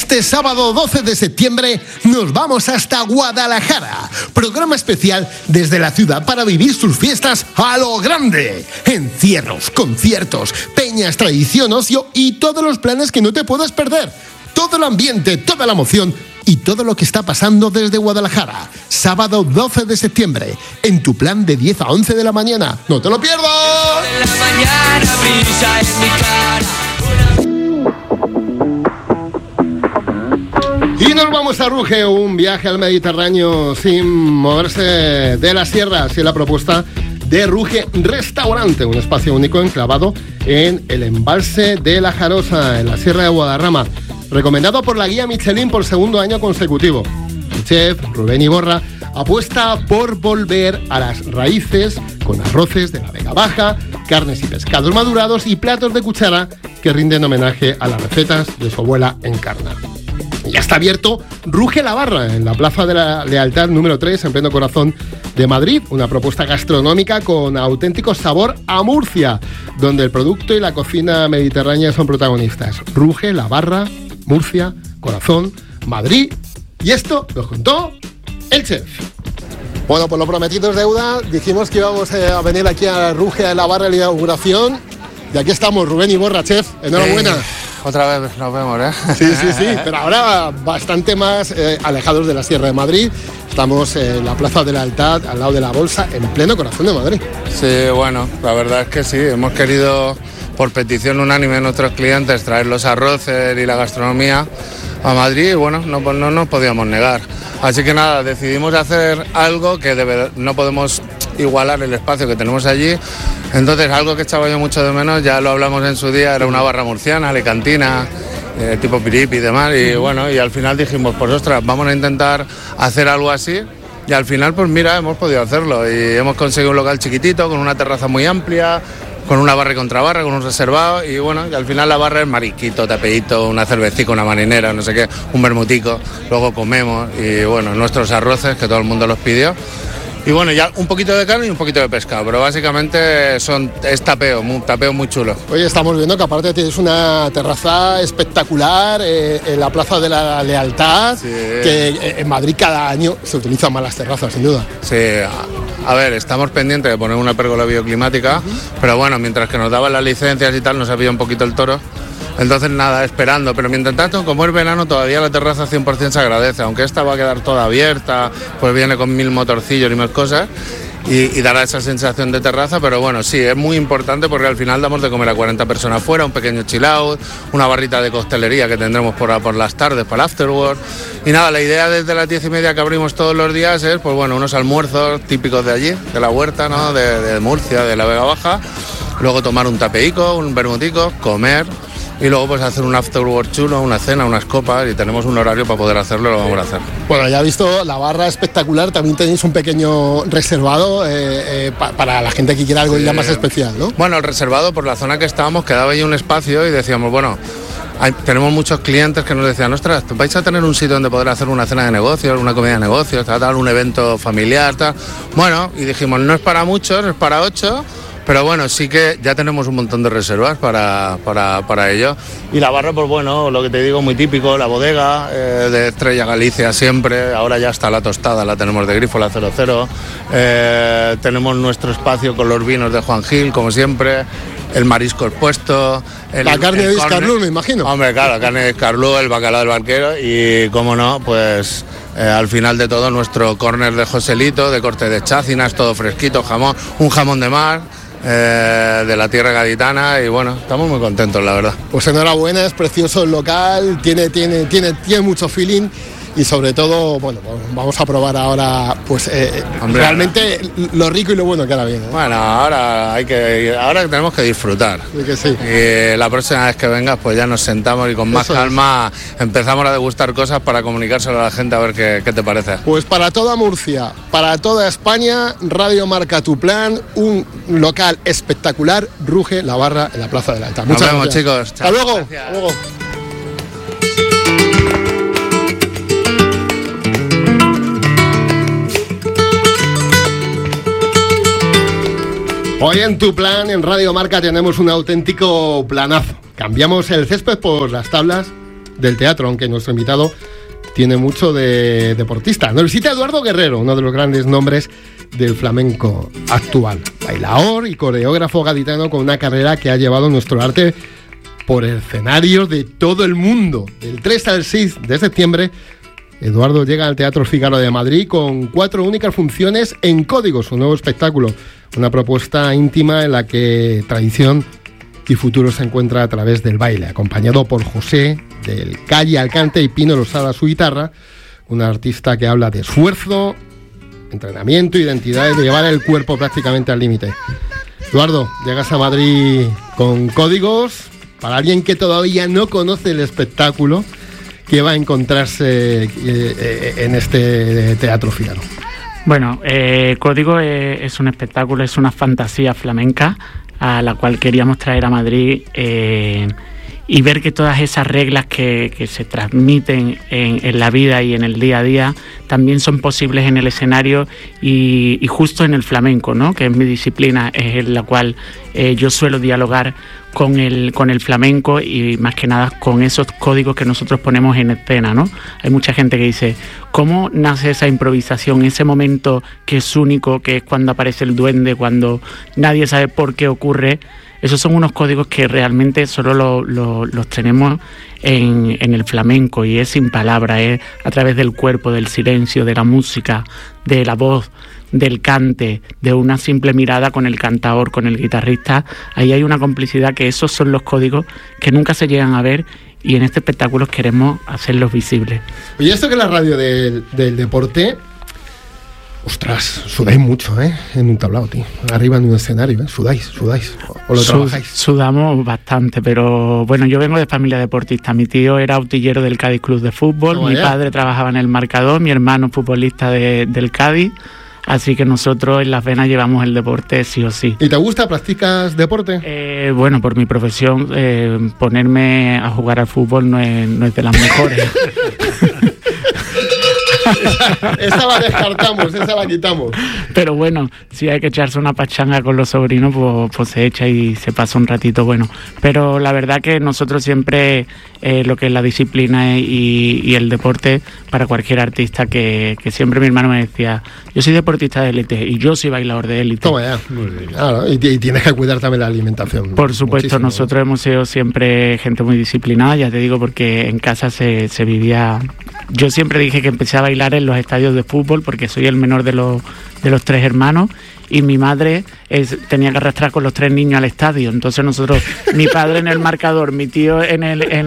Este sábado 12 de septiembre nos vamos hasta Guadalajara. Programa especial desde la ciudad para vivir sus fiestas a lo grande. Encierros, conciertos, peñas, tradición, ocio y todos los planes que no te puedas perder. Todo el ambiente, toda la emoción y todo lo que está pasando desde Guadalajara. Sábado 12 de septiembre, en tu plan de 10 a 11 de la mañana. ¡No te lo pierdas! Y nos vamos a Ruge, un viaje al Mediterráneo sin moverse de las sierras. Y la propuesta de Ruge Restaurante, un espacio único enclavado en el embalse de La Jarosa, en la Sierra de Guadarrama. Recomendado por la guía Michelin por segundo año consecutivo. El chef Rubén Iborra apuesta por volver a las raíces con arroces de la Vega Baja, carnes y pescados madurados y platos de cuchara que rinden homenaje a las recetas de su abuela Encarna. Ya está abierto Ruge la Barra, en la Plaza de la Lealtad número 3, en pleno corazón de Madrid. Una propuesta gastronómica con auténtico sabor a Murcia, donde el producto y la cocina mediterránea son protagonistas. Ruge la Barra, Murcia, corazón, Madrid. Y esto nos contó el chef. Bueno, por lo prometido es deuda. Dijimos que íbamos a venir aquí a Ruge la Barra en la inauguración. Y aquí estamos, Rubén Iborra, chef. Enhorabuena. Otra vez nos vemos, ¿eh? Sí, pero ahora bastante más alejados de la Sierra de Madrid. Estamos en la Plaza de la Lealtad, al lado de la Bolsa, en pleno corazón de Madrid. Sí, bueno, la verdad es que sí, hemos querido, por petición unánime de nuestros clientes, traer los arroces y la gastronomía a Madrid y bueno, no nos podíamos negar. Así que nada, decidimos hacer algo que no podemos igualar el espacio que tenemos allí. Entonces, algo que echaba yo mucho de menos, ya lo hablamos en su día, era una barra murciana, alicantina, tipo piripi y demás. Y bueno, y al final dijimos, pues ostras, vamos a intentar hacer algo así. Y al final, pues mira, hemos podido hacerlo. Y hemos conseguido un local chiquitito, con una terraza muy amplia, con una barra y contrabarra, con un reservado. Y bueno, y al final la barra es marisquito, tapeíto, una cervecita, una marinera, no sé qué, un vermutico. Luego comemos y bueno, nuestros arroces, que todo el mundo los pidió. Y bueno, ya un poquito de carne y un poquito de pescado, pero básicamente es tapeo muy chulo. Oye, estamos viendo que aparte tienes una terraza espectacular en la Plaza de la Lealtad, sí. Que en Madrid cada año se utilizan más las terrazas, sin duda. Sí, a ver, estamos pendientes de poner una pérgola bioclimática, pero bueno, mientras que nos daban las licencias y tal, nos ha pillado un poquito el toro. Entonces nada, esperando, pero mientras tanto, como es verano, todavía la terraza 100% se agradece, aunque esta va a quedar toda abierta, pues viene con 1000 motorcillos y más cosas, y dará esa sensación de terraza, pero bueno, sí, es muy importante porque al final damos de comer a 40 personas fuera, un pequeño chill out, una barrita de coctelería que tendremos por las tardes para el afterwork, y nada, la idea desde las 10:30 que abrimos todos los días es, pues bueno, unos almuerzos típicos de allí, de la huerta, ¿no?, de Murcia, de la Vega Baja, luego tomar un tapeico, un vermutico, comer. Y luego pues hacer un afterwork chulo, una cena, unas copas y tenemos un horario para poder hacerlo, lo vamos a hacer. Bueno, ya he visto la barra espectacular, también tenéis un pequeño reservado para la gente que quiera algo ya más especial, ¿no? Bueno, el reservado por la zona que estábamos quedaba ahí un espacio y decíamos, bueno, tenemos muchos clientes que nos decían, ostras, vais a tener un sitio donde poder hacer una cena de negocios, una comida de negocios, tal, un evento familiar, tal. Bueno, y dijimos, no es para muchos, es para 8. Pero bueno, sí que ya tenemos un montón de reservas para ello. Y la barra, pues bueno, lo que te digo, muy típico, la bodega de Estrella Galicia siempre, ahora ya está la tostada, la tenemos de grifo, la 00. Tenemos nuestro espacio con los vinos de Juan Gil, como siempre, el marisco expuesto. La carne de escarlú, me imagino. Hombre, claro, la carne de escarlú, el bacalao del barquero y, como no, pues... al final de todo, nuestro córner de Joselito, de corte de chácinas, todo fresquito, jamón, un jamón de mar, de la tierra gaditana, y bueno, estamos muy contentos, la verdad. Pues enhorabuena, es precioso el local, tiene mucho feeling. Y sobre todo, bueno, vamos a probar ahora, pues realmente lo rico y lo bueno que ahora viene, ¿eh? Bueno, ahora tenemos que disfrutar. Sí que sí. Y la próxima vez que vengas, pues ya nos sentamos y con más calma empezamos a degustar cosas para comunicárselo a la gente a ver qué te parece. Pues para toda Murcia, para toda España, Radio Marca Tu Plan, un local espectacular, Ruge la Barra en la Plaza de la Lealtad. Nos vemos, chicos. Hasta luego. Hasta luego. Hoy en Tu Plan, en Radio Marca, tenemos un auténtico planazo. Cambiamos el césped por las tablas del teatro, aunque nuestro invitado tiene mucho de deportista. Nos visita Eduardo Guerrero, uno de los grandes nombres del flamenco actual. Bailaor y coreógrafo gaditano con una carrera que ha llevado nuestro arte por escenarios de todo el mundo. Del 3 al 6 de septiembre, Eduardo llega al Teatro Fígaro de Madrid con 4 únicas funciones en Códigos, su nuevo espectáculo. Una propuesta íntima en la que tradición y futuro se encuentra a través del baile, acompañado por José del Calle al cante y Pino Losada a su guitarra, un artista que habla de esfuerzo, entrenamiento, identidad, de llevar el cuerpo prácticamente al límite. Eduardo, llegas a Madrid con Códigos. Para alguien que todavía no conoce el espectáculo, ¿qué va a encontrarse en este Teatro Fígaro? Bueno, Código es un espectáculo, es una fantasía flamenca a la cual queríamos traer a Madrid y ver que todas esas reglas que se transmiten en la vida y en el día a día también son posibles en el escenario y justo en el flamenco, ¿no? Que es mi disciplina, es en la cual yo suelo dialogar con el flamenco y más que nada con esos códigos que nosotros ponemos en escena, ¿no? Hay mucha gente que dice, ¿cómo nace esa improvisación? Ese momento que es único, que es cuando aparece el duende, cuando nadie sabe por qué ocurre. Esos son unos códigos que realmente solo los tenemos en el flamenco y es sin palabras, es a través del cuerpo, del silencio, de la música, de la voz, del cante, de una simple mirada con el cantaor, con el guitarrista. Ahí hay una complicidad que esos son los códigos que nunca se llegan a ver y en este espectáculo queremos hacerlos visibles. Oye, esto que es la radio del deporte... Ostras, sudáis mucho, en un tablao, tío. Arriba en un escenario, sudáis. ¿O lo trabajáis? Sudamos bastante, pero bueno, yo vengo de familia deportista. Mi tío era utillero del Cádiz Club de Fútbol, mi padre trabajaba en el Marcador, mi hermano futbolista del Cádiz. Así que nosotros en las venas llevamos el deporte sí o sí. ¿Y te gusta? ¿Practicas deporte? Bueno, por mi profesión, ponerme a jugar al fútbol no es de las mejores. Esa la descartamos, esa la quitamos. Pero bueno, si hay que echarse una pachanga con los sobrinos, pues se echa y se pasa un ratito bueno. Pero la verdad que nosotros siempre lo que es la disciplina y el deporte para cualquier artista, que siempre mi hermano me decía, yo soy deportista de élite y yo soy bailador de élite. Toma ya. Claro, y tienes que cuidar también la alimentación. Por supuesto, muchísimo. Nosotros hemos sido siempre gente muy disciplinada, ya te digo, porque en casa se vivía... Yo siempre dije que empecé a bailar en los estadios de fútbol porque soy el menor de los 3 hermanos y mi madre tenía que arrastrar con los 3 niños al estadio. Entonces nosotros, mi padre en el marcador, mi tío en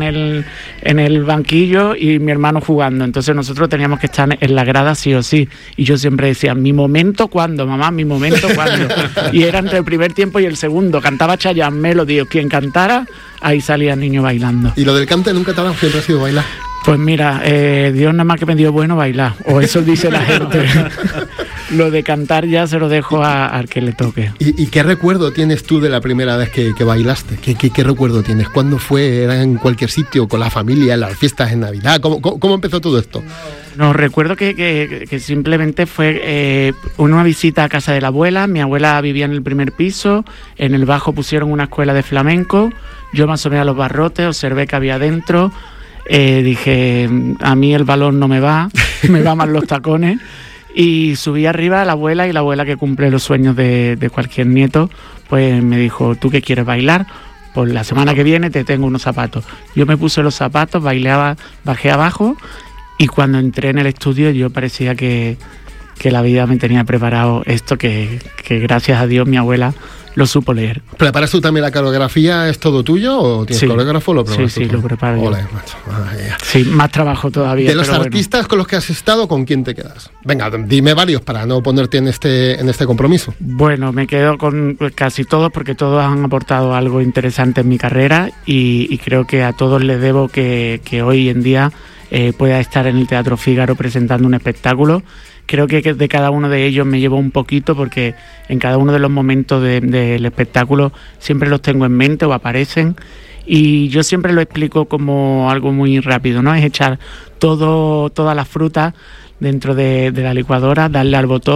el banquillo y mi hermano jugando. Entonces nosotros teníamos que estar en la grada sí o sí. Y yo siempre decía, ¿mi momento cuándo, mamá? ¿Mi momento cuándo? Y era entre el primer tiempo y el segundo. Cantaba Chayanne, Melody, quien cantara, ahí salía el niño bailando. ¿Y lo del cante nunca te ha dado? ¿Siempre ha sido bailar? Pues mira, Dios nada más que me dio bueno bailar, o eso dice la gente. Lo de cantar ya se lo dejo al que le toque. ¿Y qué recuerdo tienes tú de la primera vez que bailaste? ¿Qué recuerdo tienes? ¿Cuándo fue? ¿Era en cualquier sitio, con la familia, en las fiestas, en Navidad? ¿Cómo empezó todo esto? No, recuerdo que simplemente fue una visita a casa de la abuela. Mi abuela vivía en el primer piso, en el bajo pusieron una escuela de flamenco, yo me asomé a los barrotes, observé que había dentro. Dije, a mí el balón no me va más los tacones, y subí arriba a la abuela, y la abuela, que cumple los sueños de cualquier nieto, pues me dijo, ¿tú qué quieres bailar? Pues la semana que viene te tengo unos zapatos. Yo me puse los zapatos, baileaba, bajé abajo, y cuando entré en el estudio yo parecía que la vida me tenía preparado esto que gracias a Dios mi abuela lo supo leer. ¿Preparas tú también la coreografía? ¿Es todo tuyo o tienes coreógrafo o lo preparas tú? Sí, lo preparo yo. Olé, macho. Sí, más trabajo todavía. De los artistas con los que has estado, ¿con quién te quedas? Venga, dime varios para no ponerte en este compromiso. Bueno, me quedo con casi todos porque todos han aportado algo interesante en mi carrera y creo que a todos les debo que hoy en día pueda estar en el Teatro Fígaro presentando un espectáculo. Creo que de cada uno de ellos me llevo un poquito porque en cada uno de los momentos del espectáculo siempre los tengo en mente o aparecen, y yo siempre lo explico como algo muy rápido, ¿no? Es echar todas las frutas dentro de la licuadora, darle al botón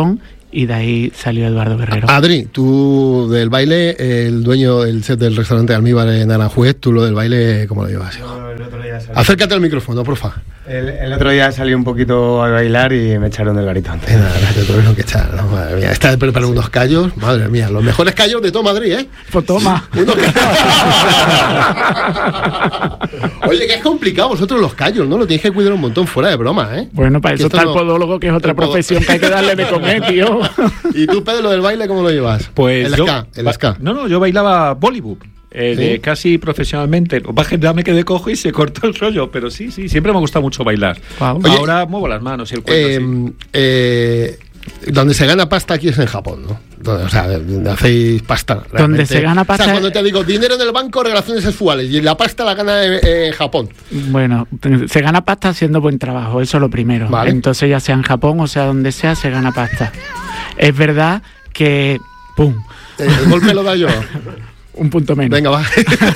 y de ahí salió Eduardo Guerrero. Adri, tú del baile, el dueño del set del restaurante Almíbar en Aranjuez, tú lo del baile, ¿cómo lo llevas? El otro día Acércate al micrófono, porfa. El otro día salí un poquito a bailar y me echaron del baritón. Te tuvieron que echar, ¿no? Madre mía, estás preparando unos callos, madre mía, los mejores callos de todo Madrid, ¿eh? Pues toma. Oye, que es complicado vosotros los callos, ¿no? Lo tenéis que cuidar un montón, fuera de broma, ¿eh? Bueno, para eso está el podólogo, que es otra profesión que hay que darle de comer, tío. ¿Y tú, Pedro, lo del baile, cómo lo llevas? Pues el ska. No, yo bailaba Bollywood. ¿Sí? Casi profesionalmente. Lo que pasa es que ya me quedé cojo y se cortó el rollo, pero sí, siempre me ha gustado mucho bailar. Wow. Ahora muevo las manos y el cuerpo donde se gana pasta aquí es en Japón, ¿no? O sea, hacéis pasta. Realmente. Donde se gana pasta. O sea, cuando te digo dinero en el banco, relaciones sexuales, y la pasta la gana en Japón. Bueno, se gana pasta haciendo buen trabajo, eso es lo primero. Vale. Entonces, ya sea en Japón o sea donde sea, se gana pasta. Es verdad que. ¡Pum! El golpe lo da yo. Un punto menos. Venga, va.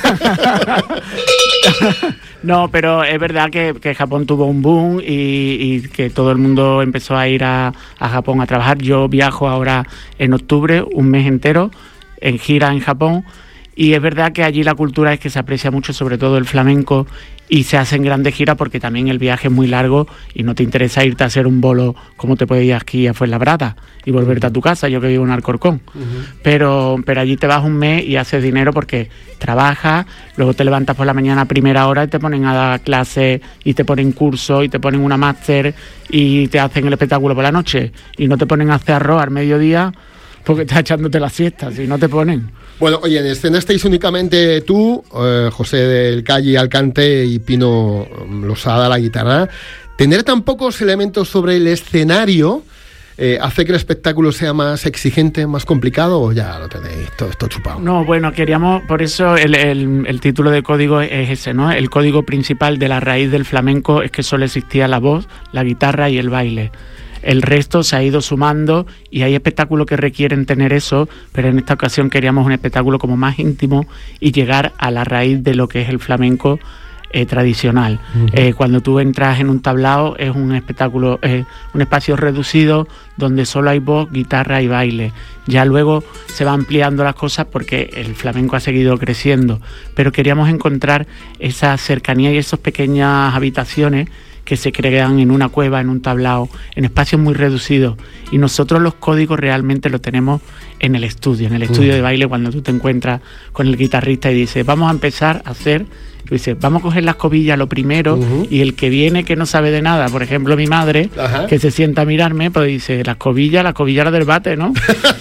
No, pero es verdad que Japón tuvo un boom y que todo el mundo empezó a ir a Japón a trabajar. Yo viajo ahora en octubre, un mes entero, en gira en Japón. Y es verdad que allí la cultura es que se aprecia mucho, sobre todo el flamenco, y se hacen grandes giras porque también el viaje es muy largo y no te interesa irte a hacer un bolo como te puedes ir aquí a Fuenlabrada y volverte a tu casa, yo que vivo en Alcorcón. Pero allí te vas un mes y haces dinero porque trabajas, luego te levantas por la mañana a primera hora y te ponen a dar clases y te ponen cursos y te ponen una máster y te hacen el espectáculo por la noche y no te ponen a hacer arroz al mediodía porque estás echándote la siesta, si no te ponen. Bueno, oye, en escena estáis únicamente tú, José del Calle Alcante y Pino Losada, la guitarra. Tener tan pocos elementos sobre el escenario hace que el espectáculo sea más exigente, más complicado, o ya lo tenéis todo esto chupado. No, bueno, queríamos, por eso el título de código es ese, ¿no? El código principal de la raíz del flamenco es que solo existía la voz, la guitarra y el baile. El resto se ha ido sumando y hay espectáculos que requieren tener eso, pero en esta ocasión queríamos un espectáculo como más íntimo y llegar a la raíz de lo que es el flamenco tradicional. Cuando tú entras en un tablao es un espectáculo, un espacio reducido donde solo hay voz, guitarra y baile. Ya luego se va ampliando las cosas porque el flamenco ha seguido creciendo, pero queríamos encontrar esa cercanía y esas pequeñas habitaciones que se crean en una cueva, en un tablao, en espacios muy reducidos. Y nosotros los códigos realmente los tenemos en el estudio de baile, cuando tú te encuentras con el guitarrista y dices, vamos a empezar a hacer, tú dices, vamos a coger la escobilla lo primero, y el que viene que no sabe de nada, por ejemplo mi madre, que se sienta a mirarme, pues dice, la escobilla la del bate, ¿no?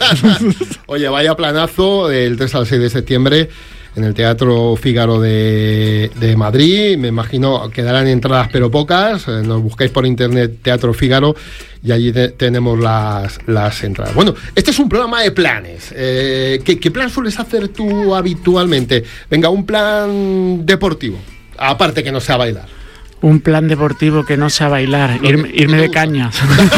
Oye, vaya planazo del 3 al 6 de septiembre en el Teatro Fígaro de Madrid. Me imagino quedarán entradas pero pocas. Nos buscáis por internet Teatro Fígaro y allí tenemos las entradas. Bueno, este es un programa de planes. ¿Qué plan sueles hacer tú habitualmente? Venga, un plan deportivo, aparte que no sea bailar. Un plan deportivo que no sea bailar, irme de cañas.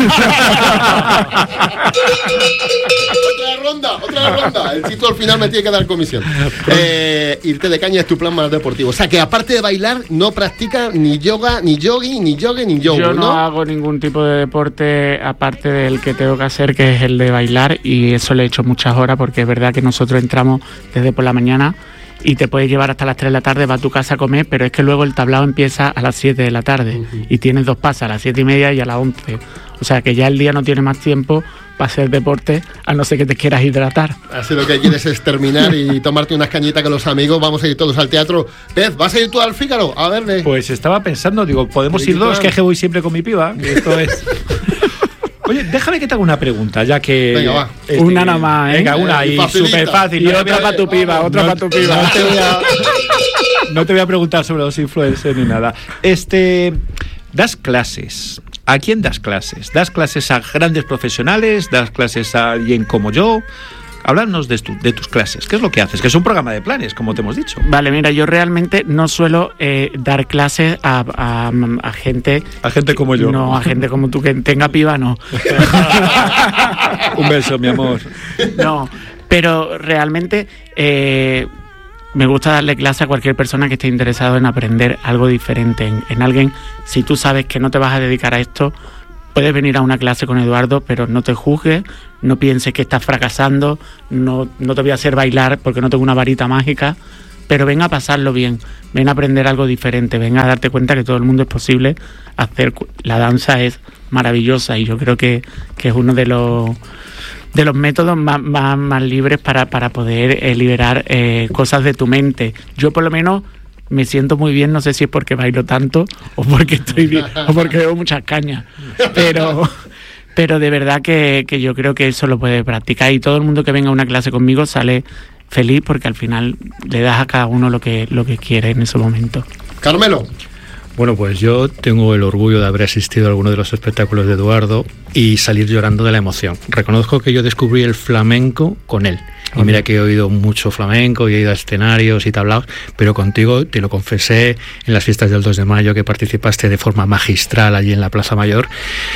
Otra ronda. El título al final me tiene que dar comisión. Irte de caña es tu plan más deportivo. O sea, que aparte de bailar, no practicas ni yoga, ni yogi, ni yoga, ni yoga. Yo no hago ningún tipo de deporte aparte del que tengo que hacer, que es el de bailar, y eso le he hecho muchas horas porque es verdad que nosotros entramos desde por la mañana y te puedes llevar hasta las 3 de la tarde, vas a tu casa a comer, pero es que luego el tablao empieza a las 7 de la tarde y tienes 2 pasas, a las 7:30 y a las 11. O sea que ya el día no tiene más tiempo para hacer deporte, a no ser que te quieras hidratar. Así lo que quieres es terminar y tomarte unas cañitas con los amigos. Vamos a ir todos al teatro. Pez, ¿vas a ir tú al Fígaro? A verle. Pues estaba pensando, digo, podemos ir dos, que voy siempre con mi piba. Esto es... Oye, déjame que te haga una pregunta, ya que... Venga, va. Una nada más, ¿eh? Venga, una y súper fácil. Y otra para tu piba, otra para tu piba. No te voy a preguntar sobre los influencers ni nada. Das clases. ¿A quién das clases? ¿Das clases a grandes profesionales? ¿Das clases a alguien como yo? Háblanos de tus clases. ¿Qué es lo que haces? Que es un programa de planes, como te hemos dicho. Vale, mira, yo realmente no suelo dar clases a gente... A gente como yo. No, a gente como tú, que tenga piba, no. Un beso, mi amor. No, pero realmente me gusta darle clase a cualquier persona que esté interesado en aprender algo diferente, en alguien. Si tú sabes que no te vas a dedicar a esto, puedes venir a una clase con Eduardo, pero no te juzgues, no pienses que estás fracasando, no te voy a hacer bailar porque no tengo una varita mágica, pero ven a pasarlo bien, ven a aprender algo diferente, ven a darte cuenta que todo el mundo es posible hacer. La danza es maravillosa y yo creo que es uno de los métodos más libres para poder liberar cosas de tu mente. Yo por lo menos me siento muy bien, no sé si es porque bailo tanto o porque estoy bien, o porque veo muchas cañas, pero de verdad que yo creo que eso lo puede practicar y todo el mundo que venga a una clase conmigo sale feliz porque al final le das a cada uno lo que quiere en ese momento. Carmelo. Bueno, pues yo tengo el orgullo de haber asistido a alguno de los espectáculos de Eduardo y salir llorando de la emoción. Reconozco que yo descubrí el flamenco con él. Y mira que he oído mucho flamenco y he ido a escenarios y tablaos, pero contigo te lo confesé en las fiestas del 2 de mayo que participaste de forma magistral allí en la Plaza Mayor.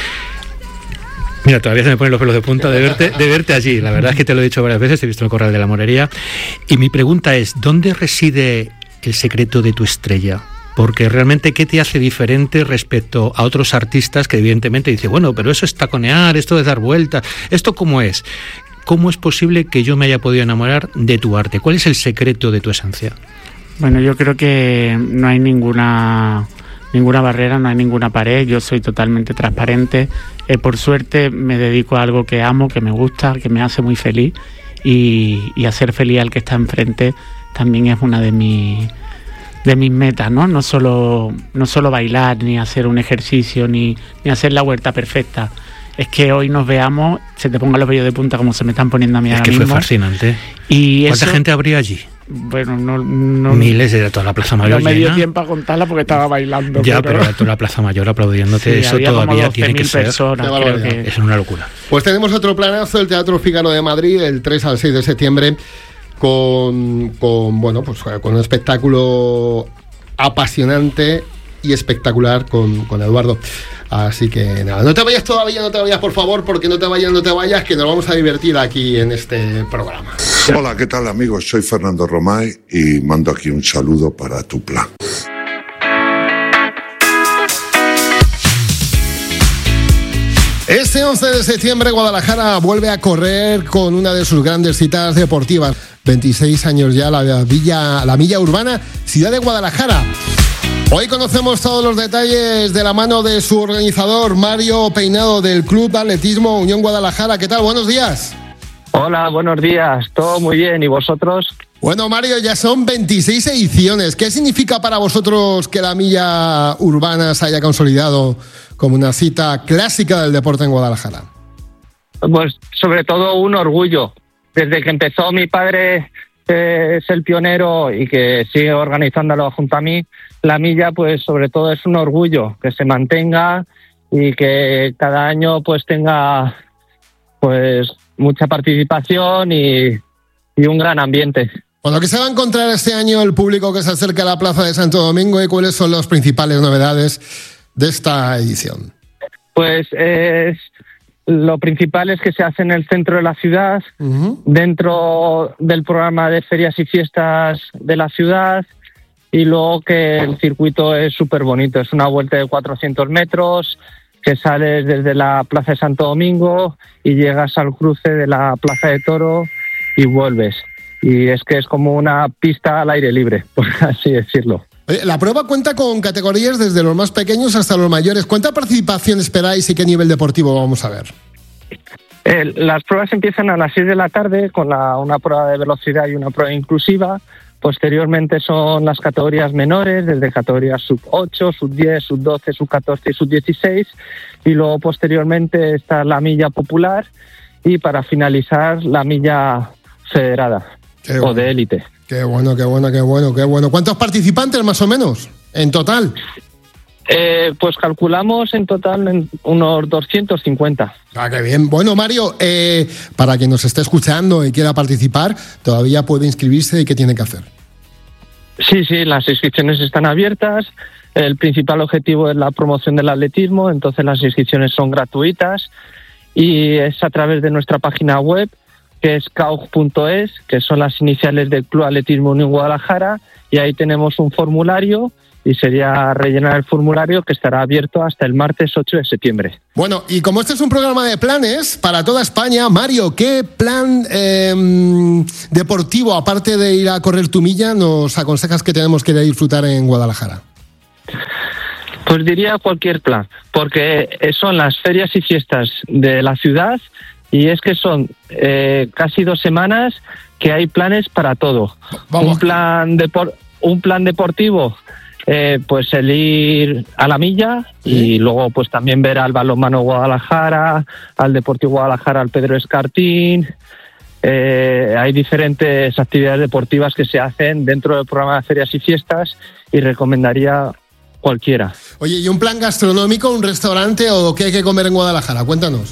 Mira, todavía se me ponen los pelos de punta de verte allí. La verdad es que te lo he dicho varias veces, te he visto en el Corral de la Morería. Y mi pregunta es, ¿dónde reside el secreto de tu estrella? Porque realmente, ¿qué te hace diferente respecto a otros artistas que evidentemente dicen, bueno, pero eso es taconear, esto es dar vueltas, ¿esto cómo es? ¿Cómo es posible que yo me haya podido enamorar de tu arte? ¿Cuál es el secreto de tu esencia? Bueno, yo creo que no hay ninguna barrera, no hay ninguna pared, yo soy totalmente transparente. Por suerte me dedico a algo que amo, que me gusta, que me hace muy feliz y hacer feliz al que está enfrente también es una de mis metas, ¿no? No solo bailar, ni hacer un ejercicio, ni hacer la huerta perfecta. Es que hoy nos veamos, se te pongan los vellos de punta como se me están poniendo a mí ahora mismo. Es que fue fascinante. Y ¿cuánta gente habría allí? Bueno, no miles, era toda la Plaza Mayor. No me dio tiempo a contarla porque estaba bailando. Ya, pero toda la Plaza Mayor aplaudiéndote, sí, eso todavía tiene que ser. Personas, creo que es una locura. Pues tenemos otro planazo, el Teatro Fígaro de Madrid, el 3 al 6 de septiembre, con un espectáculo apasionante y espectacular con Eduardo. Así que nada, no te vayas todavía, no te vayas por favor, porque no te vayas, que nos vamos a divertir aquí en este programa. Hola, ¿qué tal amigos? Soy Fernando Romay y mando aquí un saludo para Tupla. Este 11 de septiembre Guadalajara vuelve a correr con una de sus grandes citas deportivas. 26 años ya la milla urbana Ciudad de Guadalajara. Hoy conocemos todos los detalles de la mano de su organizador, Mario Peinado, del Club de Atletismo Unión Guadalajara. ¿Qué tal? Buenos días. Hola, buenos días. Todo muy bien. ¿Y vosotros? Bueno, Mario, ya son 26 ediciones. ¿Qué significa para vosotros que la milla urbana se haya consolidado como una cita clásica del deporte en Guadalajara? Pues sobre todo un orgullo. Desde que empezó mi padre, es el pionero y que sigue organizándolo junto a mí, la milla, pues sobre todo es un orgullo que se mantenga y que cada año pues tenga pues mucha participación y un gran ambiente. Bueno, ¿qué se va a encontrar este año el público que se acerca a la Plaza de Santo Domingo y cuáles son las principales novedades de esta edición? Pues lo principal es que se hace en el centro de la ciudad, dentro del programa de ferias y fiestas de la ciudad, y luego que el circuito es súper bonito. Es una vuelta de 400 metros que sales desde la Plaza de Santo Domingo y llegas al cruce de la Plaza de Toro y vuelves. Y es que es como una pista al aire libre, por así decirlo. La prueba cuenta con categorías desde los más pequeños hasta los mayores. ¿Cuánta participación esperáis y qué nivel deportivo vamos a ver? Las pruebas empiezan a las 6 de la tarde con una prueba de velocidad y una prueba inclusiva. Posteriormente son las categorías menores, desde categorías sub-8, sub-10, sub-12, sub-14 y sub-16. Y luego posteriormente está la milla popular y para finalizar la milla federada o de élite. Qué bueno. ¿Cuántos participantes más o menos en total? Pues calculamos en total en unos 250. Ah, qué bien. Bueno, Mario, para quien nos esté escuchando y quiera participar, todavía puede inscribirse y ¿qué tiene que hacer? Sí, las inscripciones están abiertas. El principal objetivo es la promoción del atletismo, entonces las inscripciones son gratuitas y es a través de nuestra página web, que es caug.es, que son las iniciales del Club Atletismo Unión Guadalajara, y ahí tenemos un formulario y sería rellenar el formulario, que estará abierto hasta el martes 8 de septiembre. Bueno, y como este es un programa de planes para toda España, Mario, ¿qué plan deportivo, aparte de ir a correr tu milla, nos aconsejas que tenemos que ir a disfrutar en Guadalajara? Pues diría cualquier plan, porque son las ferias y fiestas de la ciudad, y es que son casi 2 semanas que hay planes para todo. Un plan deportivo, pues el ir a la milla, y luego pues también ver al Balonmano Guadalajara, al Deportivo Guadalajara, al Pedro Escartín. Hay diferentes actividades deportivas que se hacen dentro del programa de ferias y fiestas, y recomendaría cualquiera. Oye, ¿y un plan gastronómico, un restaurante o qué hay que comer en Guadalajara? Cuéntanos.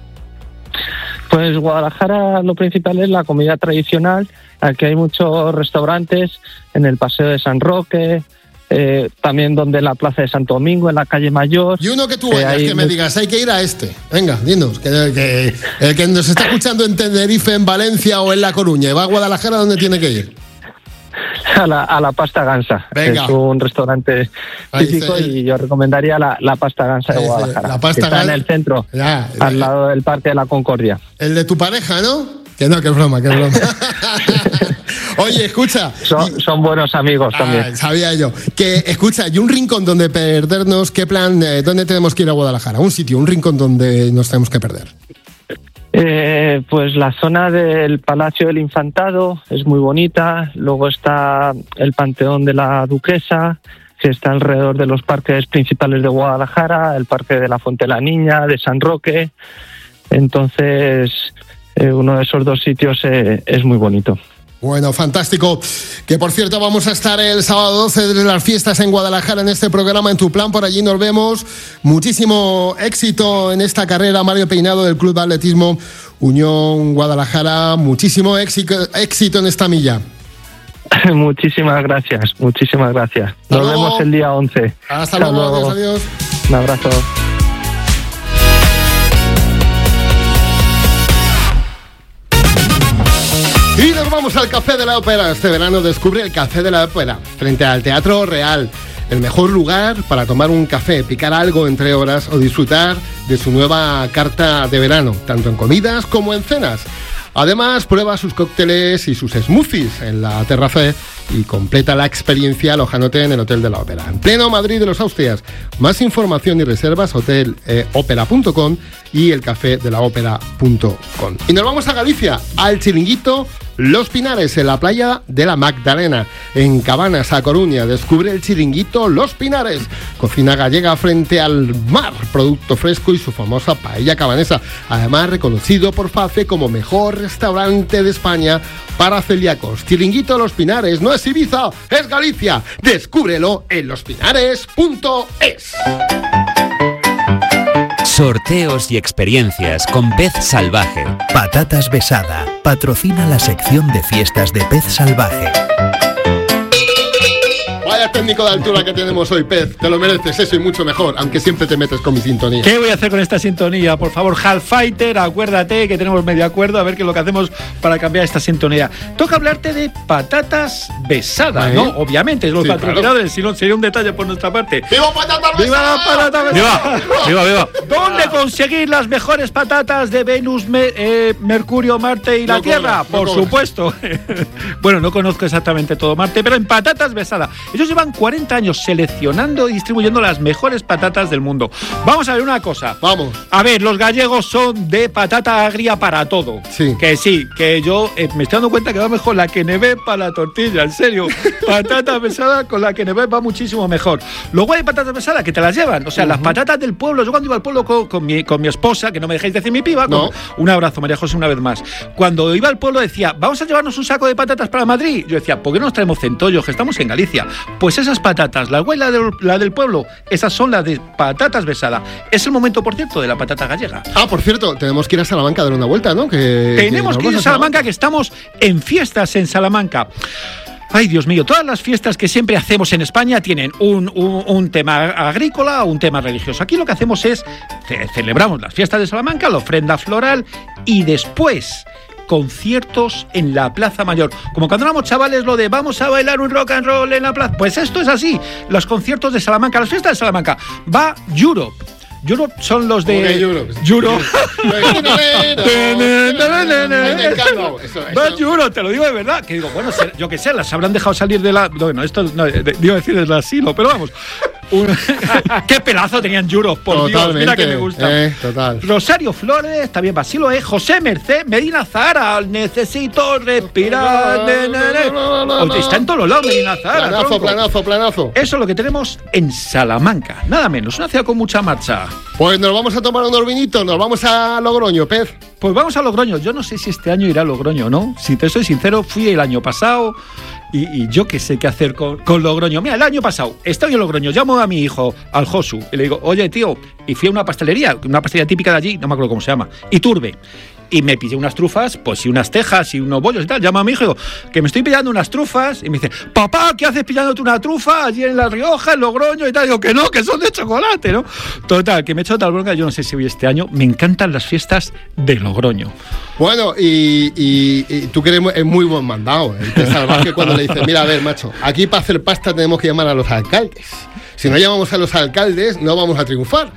Pues Guadalajara lo principal es la comida tradicional. Aquí hay muchos restaurantes en el Paseo de San Roque, también donde la Plaza de Santo Domingo, en la Calle Mayor. Y uno que tú vayas, que me digas, hay que ir a este. Venga, dinos, que el que nos está escuchando en Tenerife, en Valencia o en La Coruña y va a Guadalajara, ¿dónde tiene que ir? A la Pasta Gansa. Venga. Es un restaurante típico, y yo recomendaría la Pasta Gansa de Guadalajara. La Pasta Está en el centro, al lado del Parque de la Concordia. El de tu pareja, ¿no? Que es broma, que es broma. Oye, escucha. Son buenos amigos también. Sabía yo. Que, escucha, ¿y un rincón donde perdernos? ¿Qué plan? ¿Dónde tenemos que ir a Guadalajara? Un sitio, un rincón donde nos tenemos que perder. Pues la zona del Palacio del Infantado es muy bonita. Luego está el Panteón de la Duquesa, que está alrededor de los parques principales de Guadalajara, el Parque de la Fuente de la Niña, de San Roque. Entonces, uno de esos 2 sitios es muy bonito. Bueno, fantástico. Que por cierto, vamos a estar el sábado 12 de las fiestas en Guadalajara en este programa En Tu Plan. Por allí nos vemos. Muchísimo éxito en esta carrera, Mario Peinado, del Club de Atletismo Unión Guadalajara. Muchísimo éxito en esta milla. Muchísimas gracias. Nos vemos el día 11. Hasta luego. Adiós. Un abrazo. Y nos vamos al Café de la Ópera. Este verano descubre el Café de la Ópera, frente al Teatro Real. El mejor lugar para tomar un café, picar algo entre horas o disfrutar de su nueva carta de verano, tanto en comidas como en cenas. Además, prueba sus cócteles y sus smoothies en la terraza y completa la experiencia alojándote en el Hotel de la Ópera, en pleno Madrid de los Austrias. Más información y reservas, hotelopera.com y elcafedelaopera.com. Y nos vamos a Galicia, al chiringuito Los Pinares, en la playa de la Magdalena, en Cabanas, a Coruña. Descubre el chiringuito Los Pinares, cocina gallega frente al mar, producto fresco y su famosa paella cabanesa, además reconocido por FACE como mejor restaurante de España para celíacos. Chiringuito Los Pinares no es Ibiza, es Galicia. Descúbrelo en lospinares.es. Sorteos y experiencias con Pez Salvaje. Patatas Besada patrocina la sección de fiestas de Pez Salvaje. Vaya técnico de altura que tenemos hoy, Pez. Te lo mereces, eso y mucho mejor, aunque siempre te metes con mi sintonía. ¿Qué voy a hacer con esta sintonía? Por favor, Half-Fighter, acuérdate que tenemos medio acuerdo, a ver qué es lo que hacemos para cambiar esta sintonía. Toca hablarte de patatas besadas, ¿no? Obviamente, los patrocinadores, si no sería un detalle por nuestra parte. ¡Viva patatas besadas! ¡Viva la patata besada! ¡Viva! ¿Dónde conseguir las mejores patatas de Venus, Mercurio, Marte y la Tierra? Por supuesto. Bueno, no conozco exactamente todo Marte, pero en Patatas Besada. Ellos llevan 40 años seleccionando y distribuyendo las mejores patatas del mundo. Vamos a ver una cosa. Vamos. A ver, los gallegos son de patata agria para todo. Sí. Que yo me estoy dando cuenta que va mejor la quenebé para la tortilla, en serio. Patata besada con la quenebé va muchísimo mejor. Luego hay patatas besadas que te las llevan. O sea, las patatas del pueblo. Yo cuando iba al pueblo con mi esposa, que no me dejáis decir mi piba, un abrazo, María José, una vez más. Cuando iba al pueblo decía, vamos a llevarnos un saco de patatas para Madrid. Yo decía, ¿por qué no nos traemos centollos, que estamos en Galicia? Pues esas patatas, la del pueblo, esas son las de patatas besada. Es el momento, por cierto, de la patata gallega. Por cierto, tenemos que ir a Salamanca a dar una vuelta, ¿no? Tenemos que ir a Salamanca, que estamos en fiestas en Salamanca. Ay, Dios mío, todas las fiestas que siempre hacemos en España tienen un tema agrícola o un tema religioso. Aquí lo que hacemos es celebramos las fiestas de Salamanca, la ofrenda floral, y después conciertos en la Plaza Mayor. Como cuando éramos chavales lo de vamos a bailar un rock and roll en la plaza. Pues esto es así. Los conciertos de Salamanca, las fiestas de Salamanca. Va Europe. Europe son los de... Europe. Va Europe, te lo digo de verdad. Que digo, bueno, yo qué sé, las habrán dejado salir de la... Bueno, esto no, iba a decir del asilo, pero vamos... ¡Qué pelazo tenían Europe! Por Dios, mira que me gusta. Total. Rosario Flores, también Basilo José Merced, Medina Zahara, necesito respirar. Está en todos los lados Medina Zahara. Planazo. Eso es lo que tenemos en Salamanca. Nada menos, una ciudad con mucha marcha. Pues nos vamos a tomar unos vinitos, nos vamos a Logroño, Pez. Pues vamos a Logroño. Yo no sé si este año irá a Logroño o no. Si te soy sincero, fui el año pasado y yo qué sé qué hacer con Logroño. Mira, el año pasado estoy en Logroño, llamo a mi hijo, al Josu, y le digo, oye, tío, y fui a una pastelería típica de allí, no me acuerdo cómo se llama, Iturbe. Y me pillé unas trufas, pues y unas tejas y unos bollos y tal. Llamo a mi hijo y digo, que me estoy pillando unas trufas. Y me dice, papá, ¿qué haces pillándote una trufa allí en La Rioja, en Logroño y tal? Digo, que no, que son de chocolate, ¿no? Total, que me he hecho tal bronca, yo no sé si voy este año. Me encantan las fiestas de Logroño. Bueno, y tú que eres muy buen mandado. El Pez Salvaje cuando le dices, mira, a ver, macho, aquí para hacer pasta tenemos que llamar a los alcaldes. Si no llamamos a los alcaldes, no vamos a triunfar.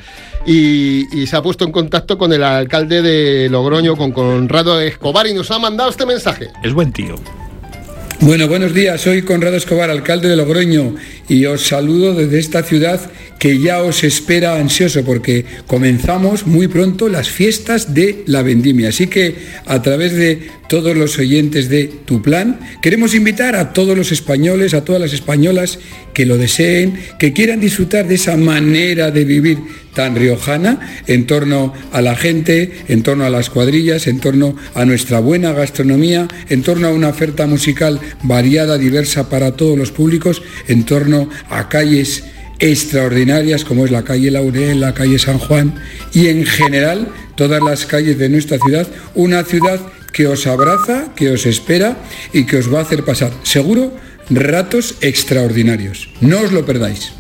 Y se ha puesto en contacto con el alcalde de Logroño, con Conrado Escobar, y nos ha mandado este mensaje. Es buen tío. Bueno, buenos días, soy Conrado Escobar, alcalde de Logroño, y os saludo desde esta ciudad que ya os espera ansioso, porque comenzamos muy pronto las fiestas de la vendimia. Así que a través de todos los oyentes de Tu Plan, queremos invitar a todos los españoles, a todas las españolas que lo deseen, que quieran disfrutar de esa manera de vivir tan riojana, en torno a la gente, en torno a las cuadrillas, en torno a nuestra buena gastronomía, en torno a una oferta musical variada, diversa para todos los públicos, en torno a calles extraordinarias como es la calle Laurel, la calle San Juan y en general todas las calles de nuestra ciudad, una ciudad que os abraza, que os espera y que os va a hacer pasar, seguro, ratos extraordinarios. No os lo perdáis.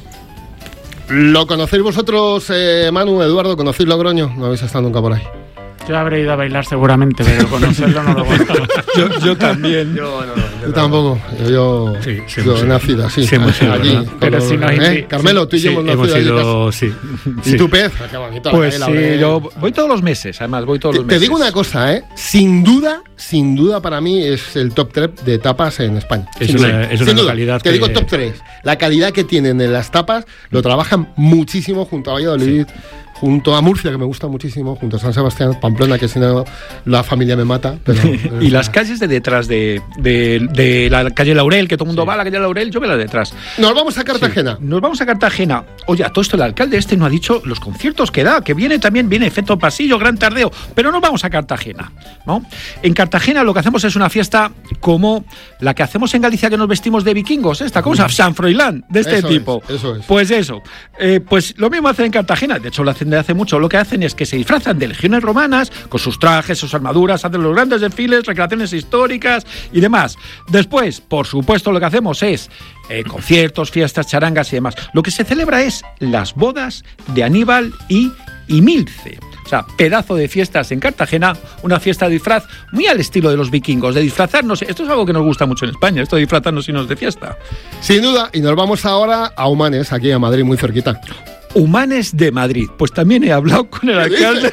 ¿Lo conocéis vosotros, Manu, Eduardo? ¿Conocéis Logroño? No habéis estado nunca por ahí. Yo habré ido a bailar seguramente, pero conocerlo no lo conozco. Yo también. Yo tampoco. Yo he nacido así. Sí, hemos ido, allí. Pero si nos Carmelo, tú y yo hemos nacido allí. Sí. ¿Y tú, Pez? Pues sí, yo voy todos los meses, además, Te digo una cosa, sin duda para mí es el top 3 de tapas en España. Es una localidad. Te digo top 3. La calidad que tienen en las tapas lo trabajan muchísimo junto a Valladolid. Sí. Junto a Murcia, que me gusta muchísimo, junto a San Sebastián, Pamplona, que si no la familia me mata. Pero y las calles de detrás de la calle Laurel, que todo el mundo va a la calle Laurel, yo veo la de detrás. Nos vamos a Cartagena. Sí, nos vamos a Cartagena. Oye, a todo esto el alcalde no ha dicho los conciertos que da, que viene Efecto Pasillo, Gran Tardeo, pero no vamos a Cartagena, ¿no? En Cartagena lo que hacemos es una fiesta como la que hacemos en Galicia, que nos vestimos de vikingos, ¿cómo se llama? San Froilán, de este tipo. Eso es. Pues eso. Pues lo mismo hacen en Cartagena, de hecho lo hacen de hace mucho. Lo que hacen es que se disfrazan de legiones romanas con sus trajes, sus armaduras, hacen los grandes desfiles, recreaciones históricas y demás. Después, por supuesto, lo que hacemos es conciertos, fiestas, charangas y demás. Lo que se celebra es las bodas de Aníbal y Milce. O sea, pedazo de fiestas en Cartagena, una fiesta de disfraz muy al estilo de los vikingos, de disfrazarnos. Esto es algo que nos gusta mucho en España, esto de disfrazarnos y irnos de fiesta. Sin duda, y nos vamos ahora a Humanes, aquí a Madrid, muy cerquita. Humanes de Madrid. Pues también he hablado con el alcalde,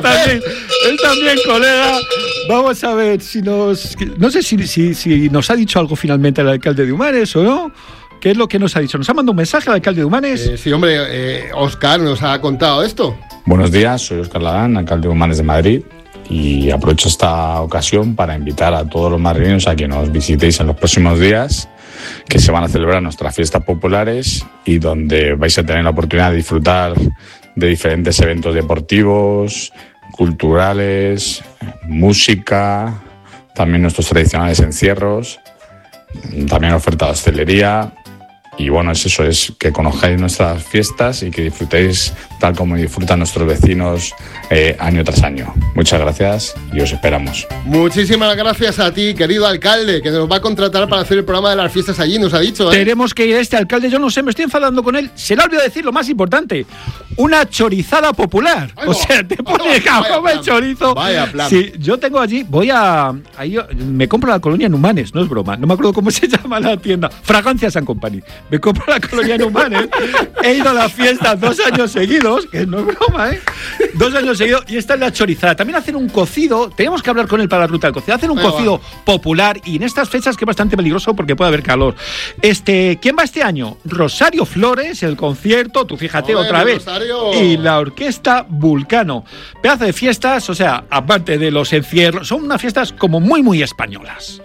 él también, colega. Vamos a ver si nos... No sé si nos ha dicho algo finalmente el alcalde de Humanes o no. ¿Qué es lo que nos ha dicho? ¿Nos ha mandado un mensaje al alcalde de Humanes? Sí, hombre, Óscar nos ha contado esto. Buenos días, soy Óscar Ladán, alcalde de Humanes de Madrid. Y aprovecho esta ocasión para invitar a todos los madrileños a que nos visitéis en los próximos días, que se van a celebrar nuestras fiestas populares y donde vais a tener la oportunidad de disfrutar de diferentes eventos deportivos, culturales, música, también nuestros tradicionales encierros, también oferta de hostelería, Y bueno, es eso, es que conozcáis nuestras fiestas y que disfrutéis tal como disfrutan nuestros vecinos año tras año. Muchas gracias y os esperamos. Muchísimas gracias a ti, querido alcalde, que nos va a contratar para hacer el programa de las fiestas allí, nos ha dicho. Tenemos que ir a este alcalde, yo no sé, me estoy enfadando con él. Se le ha olvidado decir lo más importante, una chorizada popular. O sea, te pones a comer chorizo. Vaya plan. Sí, yo tengo allí, ahí me compro la colonia Numanes, no es broma, no me acuerdo cómo se llama la tienda, Fragancias and Company. Me compro la colonia Numanes, he ido a la fiesta 2 años seguidos, que no es broma, 2 años seguidos, y esta es la chorizada. También hacen un cocido, tenemos que hablar con él para la ruta del cocido, hacen un cocido popular, y en estas fechas que es bastante peligroso porque puede haber calor. ¿Quién va este año? Rosario Flores, el concierto, tú fíjate otra vez, Rosario. Y la orquesta Vulcano. Pedazo de fiestas, o sea, aparte de los encierros, son unas fiestas como muy, muy españolas.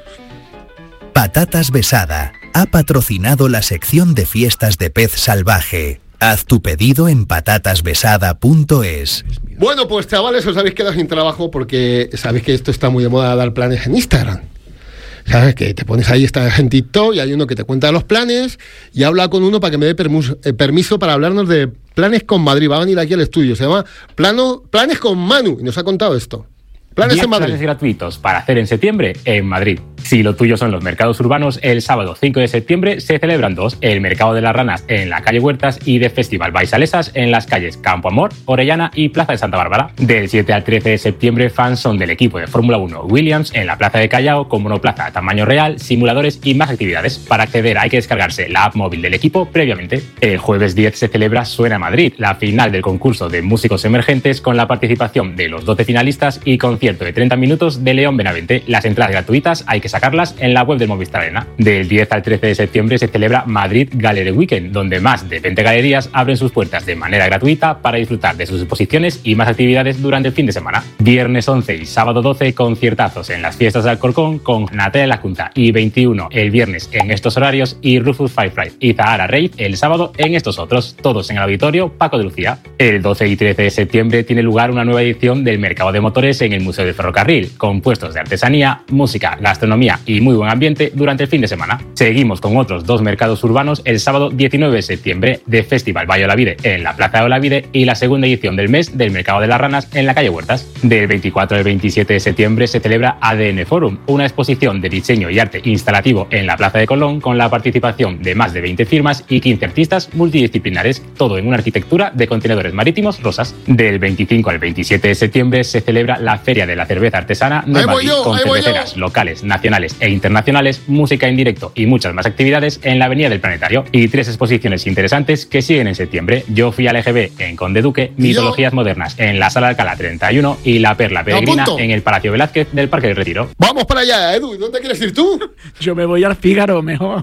Patatas Besada ha patrocinado la sección de fiestas de pez salvaje. Haz tu pedido en patatasbesada.es. Bueno, pues chavales, os habéis quedado sin trabajo porque sabéis que esto está muy de moda, dar planes en Instagram. ¿Sabes? Que te pones ahí, estás en TikTok y hay uno que te cuenta los planes y habla con uno para que me dé permiso para hablarnos de planes con Madrid. Va a venir aquí al estudio, se llama Planes con Manu y nos ha contado esto. Planes en Madrid. Planes gratuitos para hacer en septiembre en Madrid. Si lo tuyo son los mercados urbanos, el sábado 5 de septiembre se celebran 2, el Mercado de las Ranas en la calle Huertas y de Festival Baisalesas en las calles Campo Amor, Orellana y Plaza de Santa Bárbara. Del 7 al 13 de septiembre, fans son del equipo de Fórmula 1 Williams en la Plaza de Callao con monoplaza a tamaño real, simuladores y más actividades. Para acceder hay que descargarse la app móvil del equipo previamente. El jueves 10 se celebra Suena Madrid, la final del concurso de músicos emergentes con la participación de los 12 finalistas y concierto de 30 minutos de León Benavente. Las entradas gratuitas hay que sacarlas en la web del Movistar Arena. Del 10 al 13 de septiembre se celebra Madrid Gallery Weekend, donde más de 20 galerías abren sus puertas de manera gratuita para disfrutar de sus exposiciones y más actividades durante el fin de semana. Viernes 11 y sábado 12, conciertazos en las fiestas de Alcorcón con Natalia Lacunta y 21 el viernes en estos horarios y Rufus Firefly y Zahara Rave el sábado en estos otros, todos en el auditorio Paco de Lucía. El 12 y 13 de septiembre tiene lugar una nueva edición del Mercado de Motores en el Museo del Ferrocarril, con puestos de artesanía, música, gastronomía y muy buen ambiente durante el fin de semana. Seguimos con otros 2 mercados urbanos el sábado 19 de septiembre de Festival Valle Olavide en la Plaza de Olavide y la segunda edición del mes del Mercado de las Ranas en la calle Huertas. Del 24 al 27 de septiembre se celebra ADN Forum, una exposición de diseño y arte instalativo en la Plaza de Colón con la participación de más de 20 firmas y 15 artistas multidisciplinares, todo en una arquitectura de contenedores marítimos rosas. Del 25 al 27 de septiembre se celebra la Feria de la Cerveza Artesana de Madrid con cerveceras locales, nacionales e internacionales, música en directo y muchas más actividades en la Avenida del Planetario y 3 exposiciones interesantes que siguen en septiembre. Yo fui al EGB en Conde Duque, Mitologías Modernas en la Sala Alcalá 31 y La Perla Peregrina en el Palacio Velázquez del Parque del Retiro. Vamos para allá, Edu, ¿dónde quieres ir tú? Yo me voy al Fígaro mejor.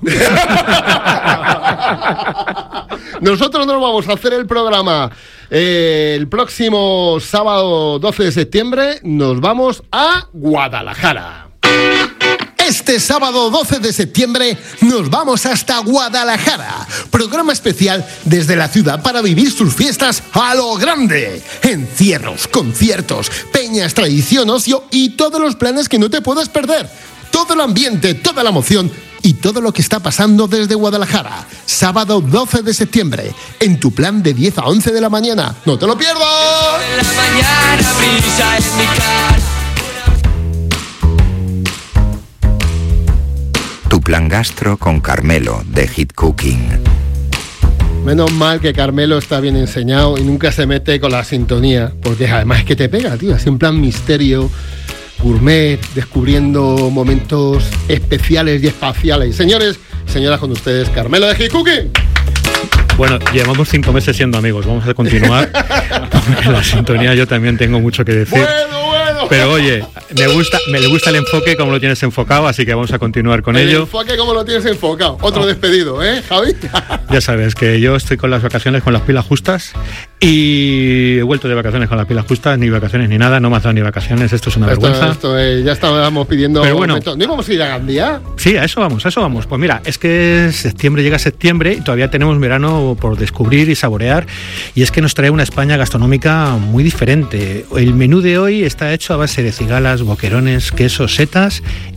Nosotros nos vamos a hacer el programa el próximo sábado 12 de septiembre. Nos vamos a Guadalajara. Este sábado 12 de septiembre nos vamos hasta Guadalajara. Programa especial desde la ciudad para vivir sus fiestas a lo grande. Encierros, conciertos, peñas, tradición, ocio y todos los planes que no te puedas perder. Todo el ambiente, toda la emoción y todo lo que está pasando desde Guadalajara. Sábado 12 de septiembre, en tu plan de 10 a 11 de la mañana. ¡No te lo pierdas! En la mañana brilla en mi cara. Tu plan gastro con Carmelo de Hit Cooking. Menos mal que Carmelo está bien enseñado y nunca se mete con la sintonía, porque además es que te pega, tío, así en plan misterio, gourmet, descubriendo momentos especiales y espaciales. Señores, señoras, con ustedes, Carmelo de Hit Cooking. Bueno, llevamos 5 meses siendo amigos, vamos a continuar. En la sintonía yo también tengo mucho que decir. Bueno. Pero oye, me gusta el enfoque como lo tienes enfocado, así que vamos a continuar con ello. El enfoque como lo tienes enfocado. Otro despedido, ¿eh, Javi? Ya sabes que yo estoy con las vacaciones con las pilas justas y he vuelto de vacaciones con las pilas justas, ni vacaciones ni nada, no me has dado ni vacaciones, esto es una vergüenza. Ya estábamos pidiendo. Pero bueno, ¿no íbamos a ir a Gandía? Sí, a eso vamos. Pues mira, es que llega septiembre y todavía tenemos verano por descubrir y saborear, y es que nos trae una España gastronómica muy diferente. El menú de hoy está hecho a base de cigalas, boquerones, quesos, setas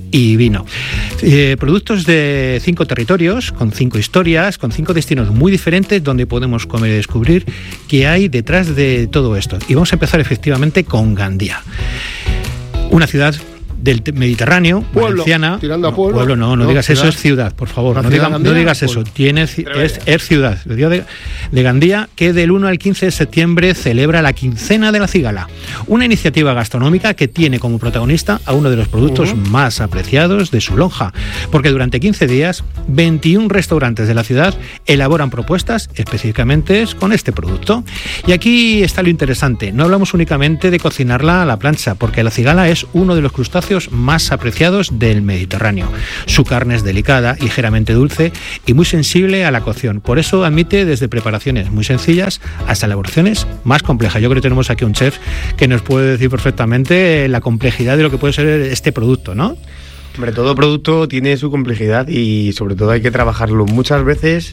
y vino. Productos de 5 territorios, con 5 historias, con 5 destinos muy diferentes donde podemos comer y descubrir qué hay detrás de todo esto. Y vamos a empezar efectivamente con Gandía, una ciudad del Mediterráneo, pueblo, valenciana. Tirando a pueblo. No digas ciudad. Eso, es ciudad, por favor. No digas eso. Es ciudad. El día de Gandía, que del 1 al 15 de septiembre celebra la quincena de la cigala. Una iniciativa gastronómica que tiene como protagonista a uno de los productos más apreciados de su lonja. Porque durante 15 días, 21 restaurantes de la ciudad elaboran propuestas específicamente con este producto. Y aquí está lo interesante. No hablamos únicamente de cocinarla a la plancha, porque la cigala es uno de los crustáceos más apreciados del Mediterráneo. Su carne es delicada, ligeramente dulce y muy sensible a la cocción. Por eso admite desde preparaciones muy sencillas hasta elaboraciones más complejas. Yo creo que tenemos aquí un chef que nos puede decir perfectamente la complejidad de lo que puede ser este producto, ¿no? Hombre, todo producto tiene su complejidad y sobre todo hay que trabajarlo muchas veces,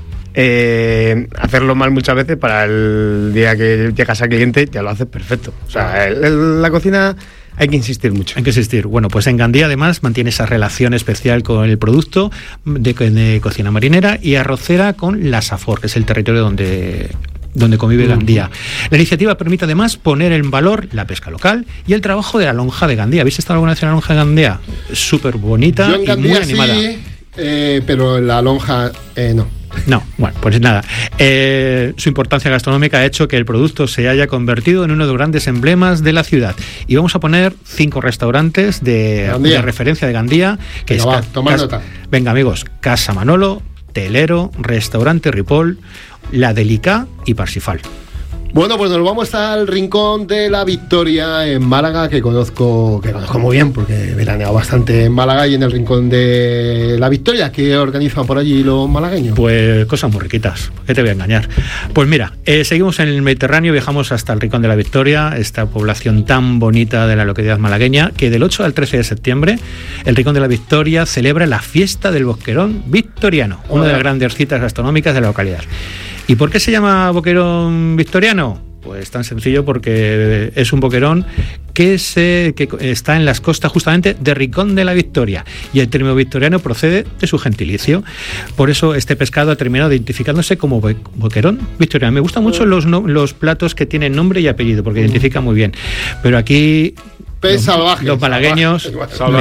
hacerlo mal muchas veces para el día que llegas al cliente ya lo haces perfecto. O sea, la cocina hay que insistir mucho. Hay que insistir. Bueno, pues en Gandía además mantiene esa relación especial con el producto de cocina marinera y arrocera con la Safor, que es el territorio donde convive Gandía. La iniciativa permite además poner en valor la pesca local y el trabajo de la lonja de Gandía. ¿Habéis estado alguna vez en la lonja de Gandía? Súper bonita y muy animada. Sí, pero en la lonja no. No, bueno, pues nada. Su importancia gastronómica ha hecho que el producto se haya convertido en uno de los grandes emblemas de la ciudad. Y vamos a poner 5 restaurantes de referencia de Gandía. Que toma nota. Venga, amigos: Casa Manolo, Telero, Restaurante Ripoll, La Delicá y Parsifal. Bueno, pues nos vamos al Rincón de la Victoria en Málaga, que conozco muy bien porque he veraneado bastante en Málaga, y en el Rincón de la Victoria. ¿Qué organizan por allí los malagueños? Pues cosas muy riquitas, ¿qué te voy a engañar? Pues mira, seguimos en el Mediterráneo, viajamos hasta el Rincón de la Victoria, esta población tan bonita de la localidad malagueña, que del 8 al 13 de septiembre el Rincón de la Victoria celebra la fiesta del boquerón victoriano, una de las grandes citas gastronómicas de la localidad. ¿Y por qué se llama boquerón victoriano? Pues tan sencillo, porque es un boquerón que está en las costas justamente de Rincón de la Victoria, y el término victoriano procede de su gentilicio. Por eso este pescado ha terminado identificándose como boquerón victoriano. Me gustan mucho los platos que tienen nombre y apellido, porque identifican muy bien. Pero aquí pez salvaje. Los malagueños.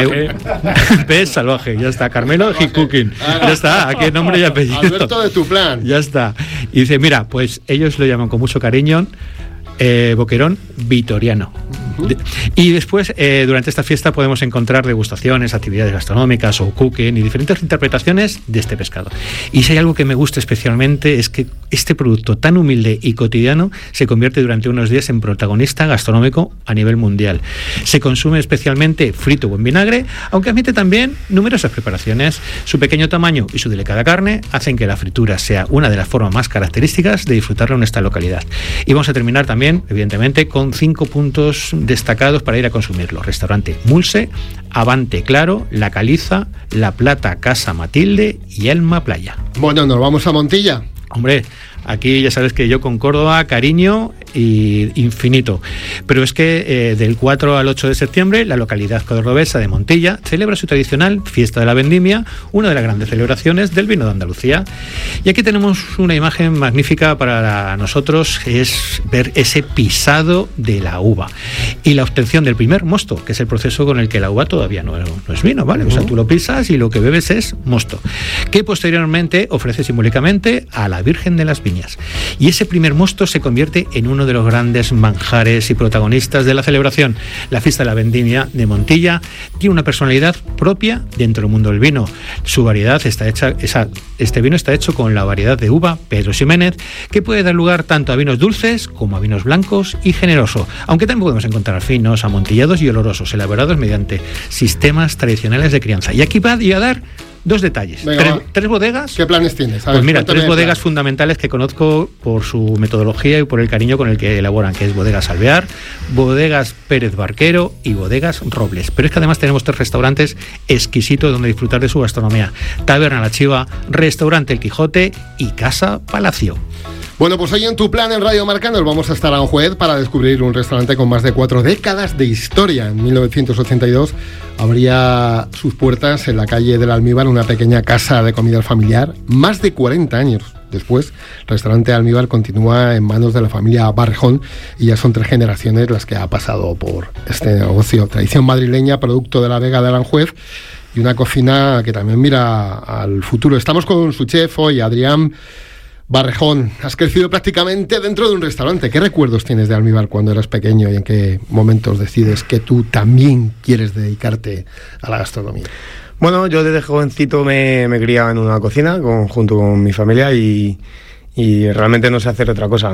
Pez salvaje, ya está. Carmelo Hit Cooking. Ya está, aquí nombre y apellido. Alberto de tu plan. Ya está. Y dice, mira, pues ellos lo llaman con mucho cariño boquerón vitoriano. Y después, durante esta fiesta podemos encontrar degustaciones, actividades gastronómicas o cooking y diferentes interpretaciones de este pescado. Y si hay algo que me gusta especialmente, es que este producto tan humilde y cotidiano se convierte durante unos días en protagonista gastronómico a nivel mundial. Se consume especialmente frito o en vinagre, aunque admite también numerosas preparaciones. Su pequeño tamaño y su delicada carne hacen que la fritura sea una de las formas más características de disfrutarlo en esta localidad. Y vamos a terminar también, evidentemente, con 5 puntos destacados para ir a consumirlo: Restaurante Mulse, Avante Claro, La Caliza, La Plata Casa Matilde y Elma Playa. Bueno, nos vamos a Montilla. Hombre, aquí ya sabes que yo con Córdoba, cariño y infinito. Pero es que del 4 al 8 de septiembre la localidad cordobesa de Montilla celebra su tradicional Fiesta de la Vendimia, una de las grandes celebraciones del vino de Andalucía. Y aquí tenemos una imagen magnífica para nosotros, que es ver ese pisado de la uva y la obtención del primer mosto, que es el proceso con el que la uva todavía no es vino, ¿vale? O sea, tú lo pisas y lo que bebes es mosto, que posteriormente ofrece simbólicamente a la Virgen de las Viñas. Y ese primer mosto se convierte en uno de los grandes manjares y protagonistas de la celebración. La Fiesta de la Vendimia de Montilla tiene una personalidad propia dentro del mundo del vino. Su variedad este vino está hecho con la variedad de uva Pedro Ximénez, que puede dar lugar tanto a vinos dulces como a vinos blancos y generoso, aunque también podemos encontrar finos, amontillados y olorosos, elaborados mediante sistemas tradicionales de crianza. Y aquí va a dar 2 detalles. Venga, tres bodegas. ¿Qué planes tienes? Pues mira, 3 bodegas fundamentales que conozco por su metodología y por el cariño con el que elaboran, que es Bodegas Alvear, Bodegas Pérez Barquero y Bodegas Robles. Pero es que además tenemos 3 restaurantes exquisitos donde disfrutar de su gastronomía: Taberna La Chiva, Restaurante El Quijote y Casa Palacio. Bueno, pues hoy en Tu Plan en Radio Marca nos vamos hasta Aranjuez para descubrir un restaurante con más de 4 décadas de historia. En 1982 abría sus puertas en la calle del Almíbar una pequeña casa de comida familiar. Más de 40 años después, el restaurante Almíbar continúa en manos de la familia Barrejón y ya son 3 generaciones las que ha pasado por este negocio. Tradición madrileña, producto de la Vega de Aranjuez, y una cocina que también mira al futuro. Estamos con su chef hoy, Adrián Barrejón. Has crecido prácticamente dentro de un restaurante. ¿Qué recuerdos tienes de Almíbar cuando eras pequeño y en qué momentos decides que tú también quieres dedicarte a la gastronomía? Bueno, yo desde jovencito me criaba en una cocina junto con mi familia y realmente no sé hacer otra cosa.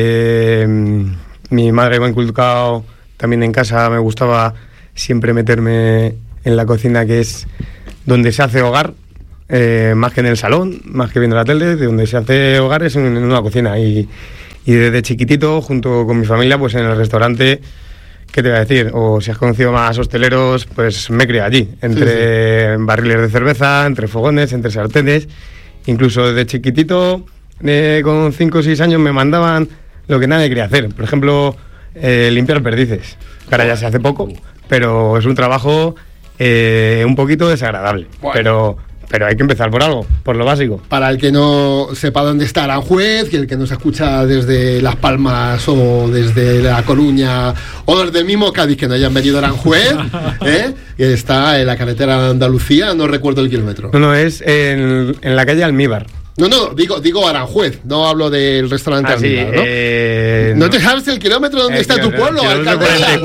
Mi madre me ha inculcado también en casa, me gustaba siempre meterme en la cocina, que es donde se hace hogar. Más que en el salón, más que viendo la tele, de donde se hace hogar es en una cocina y desde chiquitito, junto con mi familia, pues en el restaurante, ¿qué te voy a decir? O si has conocido más hosteleros, pues me crié allí, entre barriles de cerveza, entre fogones, entre sartenes. Incluso desde chiquitito, con 5 o 6 años, me mandaban lo que nadie quería hacer. Por ejemplo, limpiar perdices, que ahora ya se hace poco, pero es un trabajo un poquito desagradable, bueno. Pero hay que empezar por algo, por lo básico. Para el que no sepa dónde está Aranjuez, y el que nos escucha desde Las Palmas o desde La Coruña o desde el mismo Cádiz, que no hayan venido a Aranjuez, que está en la carretera de Andalucía, no recuerdo el kilómetro. No, es en la calle Almíbar. No, digo Aranjuez, no hablo del restaurante Almíbar, ¿no? ¿No te sabes el kilómetro donde está tu pueblo? Kilómetro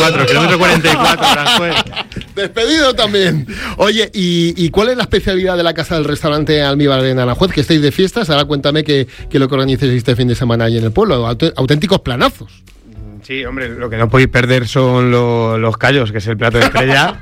44, Aranjuez. Despedido también. Oye, ¿y cuál es la especialidad de la casa del restaurante Almíbar en Aranjuez? Que estáis de fiestas, ahora cuéntame que lo que organizáis este fin de semana ahí en el pueblo, auténticos planazos. Sí, hombre, lo que no podéis perder son los callos, que es el plato de estrella,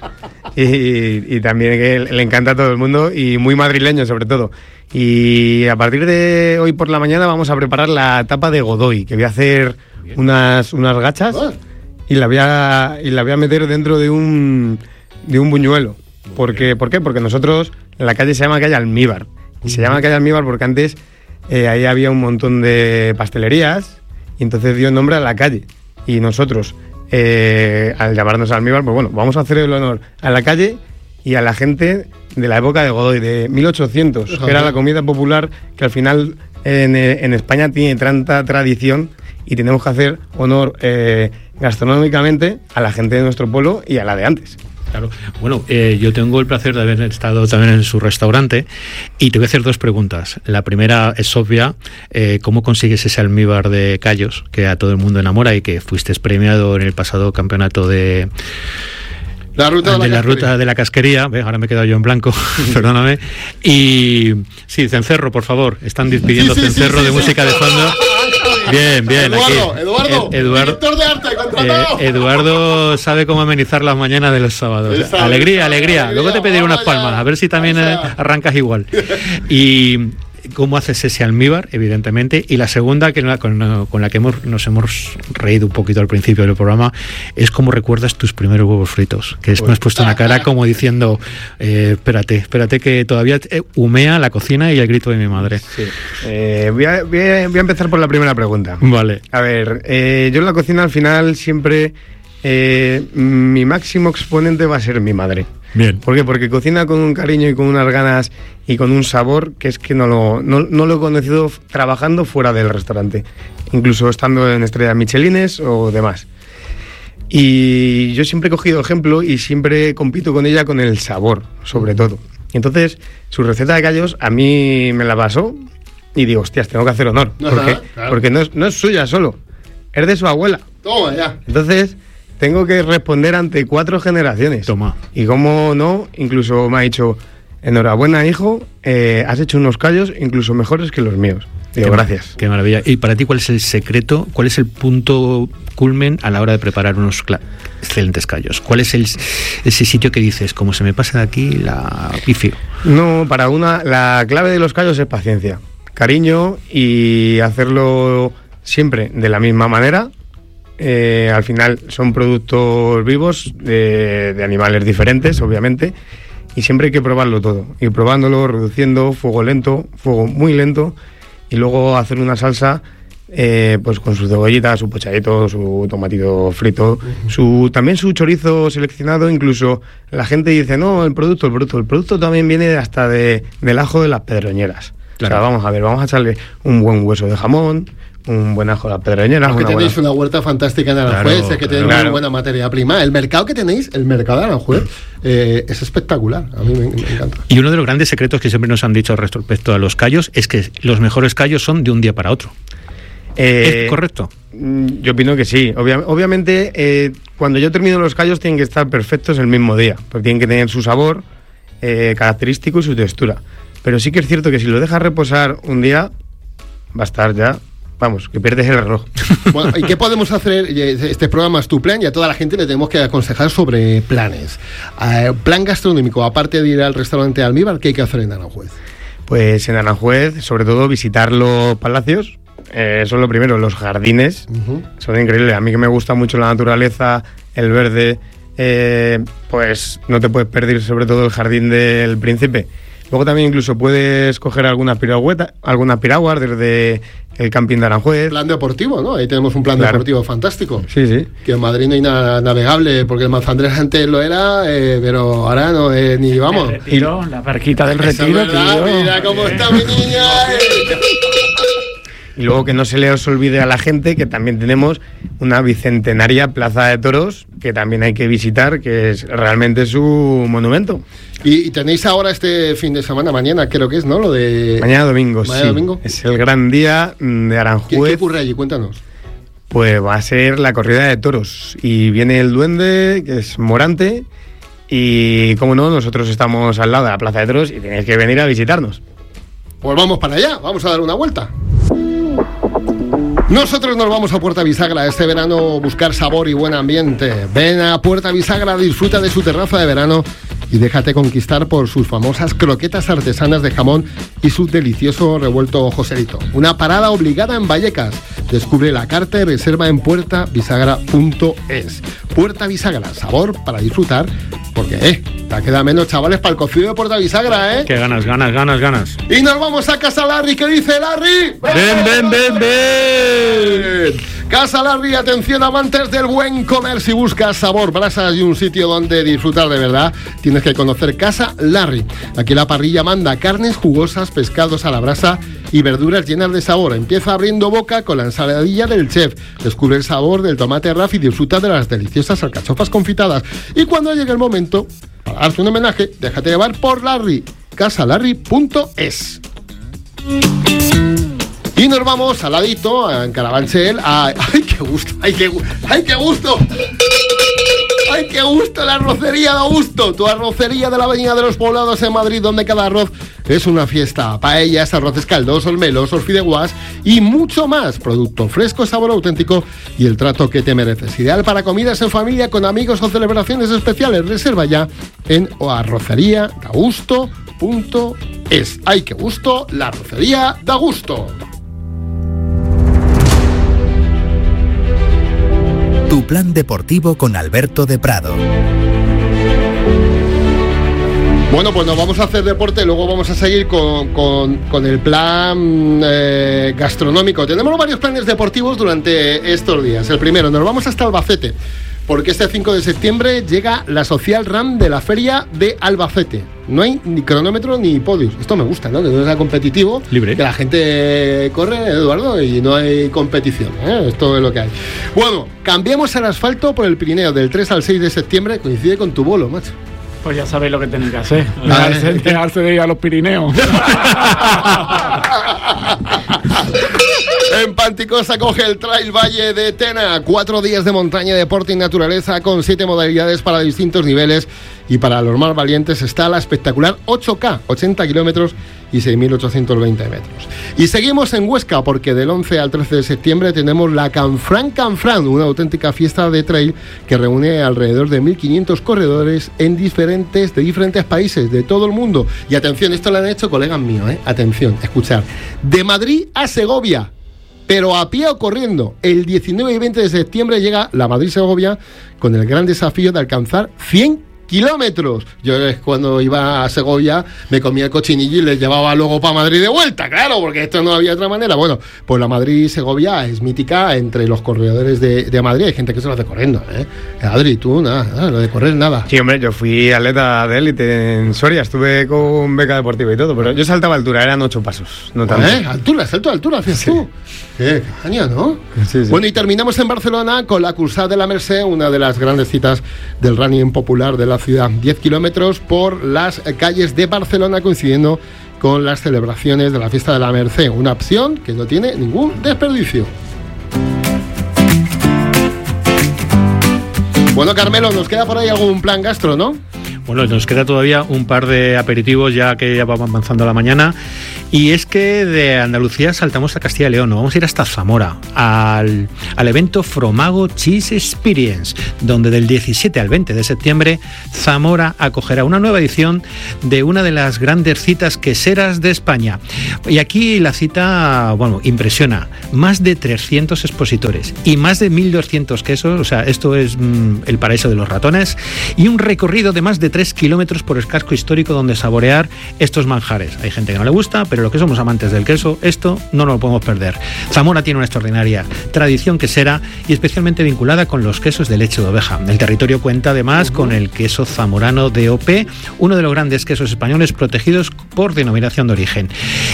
y también que le encanta a todo el mundo, y muy madrileño sobre todo. Y a partir de hoy por la mañana vamos a preparar la tapa de Godoy, que voy a hacer unas gachas y la voy a meter dentro de un buñuelo. ¿Por qué? Porque nosotros, la calle se llama calle Almíbar, y se llama calle Almíbar porque antes ahí había un montón de pastelerías, y entonces dio nombre a la calle. Y nosotros, al llamarnos Almíbar, pues bueno, vamos a hacer el honor a la calle y a la gente de la época de Godoy, de 1800, que era la comida popular que al final en España tiene tanta tradición, y tenemos que hacer honor gastronómicamente a la gente de nuestro pueblo y a la de antes. Claro. Bueno, yo tengo el placer de haber estado también en su restaurante y te voy a hacer 2 preguntas. La primera es obvia, ¿cómo consigues ese almíbar de callos que a todo el mundo enamora y que fuiste premiado en el pasado campeonato de la ruta de la casquería? Ahora me he quedado yo en blanco, perdóname. Y sí, cencerro, por favor. Están pidiendo cencerro de música de fondo. Bien, Eduardo, director de arte, contratado. Eduardo sabe cómo amenizar las mañanas de los sábados. Alegría. Luego te pediré unas palmas, a ver si también arrancas igual. Y cómo haces ese almíbar, evidentemente. Y la segunda, con la que nos hemos reído un poquito al principio del programa, es cómo recuerdas tus primeros huevos fritos. Que me has puesto una cara como diciendo, espérate que todavía humea la cocina y el grito de mi madre. Sí. Voy a empezar por la primera pregunta. Vale. A ver, yo en la cocina al final siempre mi máximo exponente va a ser mi madre. Bien. ¿Por qué? Porque cocina con un cariño y con unas ganas y con un sabor que es que no lo he conocido trabajando fuera del restaurante, incluso estando en estrellas michelines o demás. Y yo siempre he cogido ejemplo y siempre compito con ella con el sabor, sobre todo. Entonces, su receta de callos a mí me la pasó y digo, hostias, tengo que hacer honor. Porque no es suya solo, es de su abuela. Toma ya. Entonces tengo que responder ante 4 generaciones. Toma. Y cómo no, incluso me ha dicho, enhorabuena, hijo, has hecho unos callos incluso mejores que los míos. Digo, gracias. Qué maravilla. Y para ti, ¿cuál es el secreto? ¿Cuál es el punto culmen a la hora de preparar unos excelentes callos? ¿Cuál es ese sitio que dices, como se me pasa de aquí, la pifio? No, la clave de los callos es paciencia, cariño y hacerlo siempre de la misma manera. Al final son productos vivos de animales diferentes, obviamente, y siempre hay que probarlo todo, ir probándolo, reduciendo, fuego lento, fuego muy lento, y luego hacer una salsa pues con su cebollita, su pochadito, su tomatito frito, también su chorizo seleccionado. Incluso la gente dice, no, el producto también viene hasta del ajo de las pedroñeras. Claro. O sea, vamos a ver, vamos a echarle un buen hueso de jamón, un buen ajo de las pedroñeras. Porque tenéis una huerta fantástica en Aranjuez, que tenéis muy buena materia prima. El mercado que tenéis, el mercado de Aranjuez, es espectacular. A mí me encanta. Y uno de los grandes secretos que siempre nos han dicho respecto a los callos es que los mejores callos son de un día para otro. ¿Es correcto? Yo opino que sí. Obviamente, cuando yo termino los callos tienen que estar perfectos el mismo día, porque tienen que tener su sabor característico y su textura. Pero sí que es cierto que si lo dejas reposar un día, va a estar ya... Vamos, que pierdes el reloj. Bueno, ¿y qué podemos hacer? Este programa es Tu Plan y a toda la gente le tenemos que aconsejar sobre planes. Plan gastronómico, aparte de ir al restaurante Almíbar, ¿qué hay que hacer en Aranjuez? Pues en Aranjuez, sobre todo, visitar los palacios. Eso es lo primero, los jardines. Son increíbles. A mí que me gusta mucho la naturaleza, el verde, pues no te puedes perder sobre todo el Jardín del Príncipe. Luego también incluso puedes coger algunas piraguas desde el camping de Aranjuez. Plan deportivo, ¿no? Ahí tenemos un plan deportivo fantástico. Sí. Que en Madrid no hay nada navegable, porque el Manzandrés antes lo era, pero ahora no ni vamos. El Retiro, la barquita del Retiro, tío. Mira cómo está mi niña. Y luego que no se les olvide a la gente que también tenemos una bicentenaria Plaza de Toros, que también hay que visitar, que es realmente su monumento. Y tenéis ahora este fin de semana, mañana creo que es, ¿no? Lo de... Mañana domingo, domingo. Es el gran día de Aranjuez. ¿Qué ocurre allí? Cuéntanos. Pues va a ser la corrida de toros. Y viene el duende, que es Morante. Y, como no, nosotros estamos al lado de la Plaza de Toros y tenéis que venir a visitarnos. Pues vamos para allá, vamos a dar una vuelta. Nosotros nos vamos a Puerta Bisagra este verano a buscar sabor y buen ambiente. Ven a Puerta Bisagra, disfruta de su terraza de verano y déjate conquistar por sus famosas croquetas artesanas de jamón y su delicioso revuelto Joselito. Una parada obligada en Vallecas. Descubre la carta y reserva en puertabisagra.es. Puerta Bisagra, sabor para disfrutar, porque te queda menos, chavales, para el cocido de Puerta Bisagra, Qué ganas. Y nos vamos a Casa Larry. ¿Qué dice Larry? ¡Ven! Casa Larry, atención amantes del buen comer. Si buscas sabor, brasas y un sitio donde disfrutar de verdad, tienes que conocer Casa Larry. Aquí la parrilla manda carnes jugosas, pescados a la brasa y verduras llenas de sabor. Empieza abriendo boca con la ensaladilla del chef. Descubre el sabor del tomate raf y disfruta de las deliciosas alcachofas confitadas. Y cuando llegue el momento para darte un homenaje, déjate llevar por Larry. casalarry.es. Y nos vamos al ladito, en Carabanchel, ¡ay, qué gusto! ¡Ay, qué gusto! ¡Ay, qué gusto! La arrocería de Augusto, tu arrocería de la Avenida de los Poblados en Madrid, donde cada arroz es una fiesta. Paellas, arroces caldosos, melosos, fideuás y mucho más. Producto fresco, sabor auténtico y el trato que te mereces. Ideal para comidas en familia, con amigos o celebraciones especiales. Reserva ya en arrocería.es. ¡Ay, qué gusto! La arrocería de Augusto. Tu plan deportivo con Alberto de Prado. Bueno, pues nos vamos a hacer deporte, luego vamos a seguir con el plan gastronómico. Tenemos varios planes deportivos durante estos días. El primero, nos vamos hasta Albacete, porque este 5 de septiembre llega la Social Run de la Feria de Albacete. No hay ni cronómetro ni podios. Esto me gusta, ¿no? Que no sea competitivo. Libre. Que la gente corre, Eduardo, y no hay competición. Esto es lo que hay. Bueno, cambiemos el asfalto por el Pirineo del 3 al 6 de septiembre. Coincide con tu bolo, macho. Pues ya sabéis lo que tenéis que hacer. Dejarse de ir a los Pirineos. En Panticosa coge el Trail Valle de Tena. 4 días de montaña, deporte y naturaleza con 7 modalidades para distintos niveles. Y para los más valientes está la espectacular 8K, 80 kilómetros y 6.820 metros. Y seguimos en Huesca, porque del 11 al 13 de septiembre tenemos la Canfrán, una auténtica fiesta de trail que reúne alrededor de 1.500 corredores de diferentes países, de todo el mundo. Y atención, esto lo han hecho colegas míos, atención, escuchar. De Madrid a Segovia, pero a pie o corriendo. El 19 y 20 de septiembre llega la Madrid-Segovia con el gran desafío de alcanzar 100 kilómetros. Yo cuando iba a Segovia me comía el cochinillo y le llevaba luego para Madrid de vuelta, claro, porque esto no había otra manera. Bueno, pues la Madrid-Segovia es mítica entre los corredores de Madrid. Hay gente que se lo hace corriendo, Adri, tú nada, lo de correr nada. Sí, hombre, yo fui atleta de élite en Soria, estuve con beca deportiva y todo, pero yo saltaba altura, eran 8 pasos, no tanto. Salto de altura, hacías tú. Qué caña, ¿no? Sí. Bueno, y terminamos en Barcelona con la Cursada de la Mercè, una de las grandes citas del running popular de la ciudad. 10 kilómetros por las calles de Barcelona, coincidiendo con las celebraciones de la Fiesta de la Mercè. Una opción que no tiene ningún desperdicio. Bueno, Carmelo, nos queda por ahí algún plan gastro, ¿no? Bueno, nos queda todavía un par de aperitivos ya que ya vamos avanzando la mañana. Y es que de Andalucía saltamos a Castilla y León. Nos vamos a ir hasta Zamora, al evento Fromago Cheese Experience, donde del 17 al 20 de septiembre Zamora acogerá una nueva edición de una de las grandes citas queseras de España. Y aquí la cita, bueno, impresiona. Más de 300 expositores y más de 1.200 quesos. O sea, esto es el paraíso de los ratones. Y un recorrido de más de 3 kilómetros por el casco histórico donde saborear estos manjares. Hay gente que no le gusta, pero lo que somos amantes del queso, esto no nos lo podemos perder. Zamora tiene una extraordinaria tradición quesera y especialmente vinculada con los quesos de leche de oveja. El territorio cuenta además con el queso zamorano DOP, uno de los grandes quesos españoles protegidos por denominación de origen.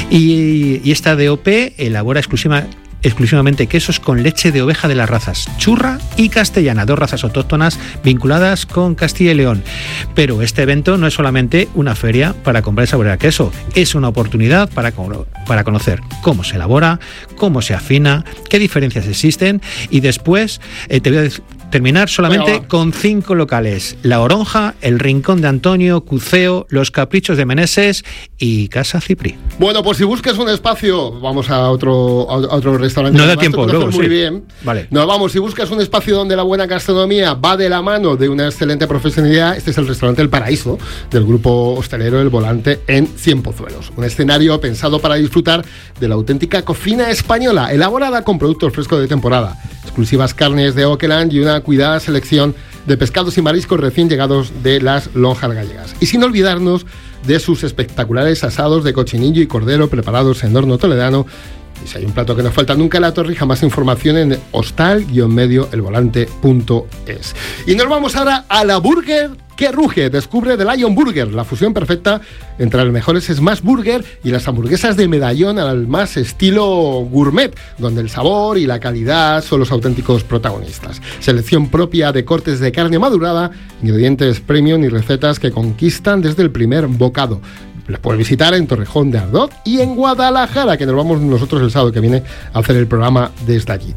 Y esta DOP elabora exclusivamente quesos con leche de oveja de las razas churra y castellana, 2 razas autóctonas vinculadas con Castilla y León. Pero este evento no es solamente una feria para comprar y saborear queso, es una oportunidad para conocer cómo se elabora, cómo se afina, qué diferencias existen y después te voy a terminar solamente con 5 locales: La Oronja, El Rincón de Antonio, Cuceo, Los Caprichos de Meneses y Casa Cipri. Bueno, pues si buscas un espacio, vamos a otro restaurante. No da tiempo, luego muy sí. Bien. Vale. No, vamos, si buscas un espacio donde la buena gastronomía va de la mano de una excelente profesionalidad, este es el restaurante El Paraíso del grupo hostelero El Volante en Cienpozuelos. Un escenario pensado para disfrutar de la auténtica cocina española, elaborada con productos frescos de temporada, exclusivas carnes de Oakland y una cuidada selección de pescados y mariscos recién llegados de las lonjas gallegas. Y sin olvidarnos de sus espectaculares asados de cochinillo y cordero preparados en horno toledano. Y si hay un plato que no falta nunca en la Torrija, más información en hostal-elvolante.es. Y nos vamos ahora a la Burger que ruge. Descubre The Lion Burger, la fusión perfecta entre los mejores Smash Burger y las hamburguesas de medallón al más estilo gourmet, donde el sabor y la calidad son los auténticos protagonistas. Selección propia de cortes de carne madurada, ingredientes premium y recetas que conquistan desde el primer bocado. Les puedes visitar en Torrejón de Ardoz y en Guadalajara, que nos vamos nosotros el sábado que viene a hacer el programa desde allí.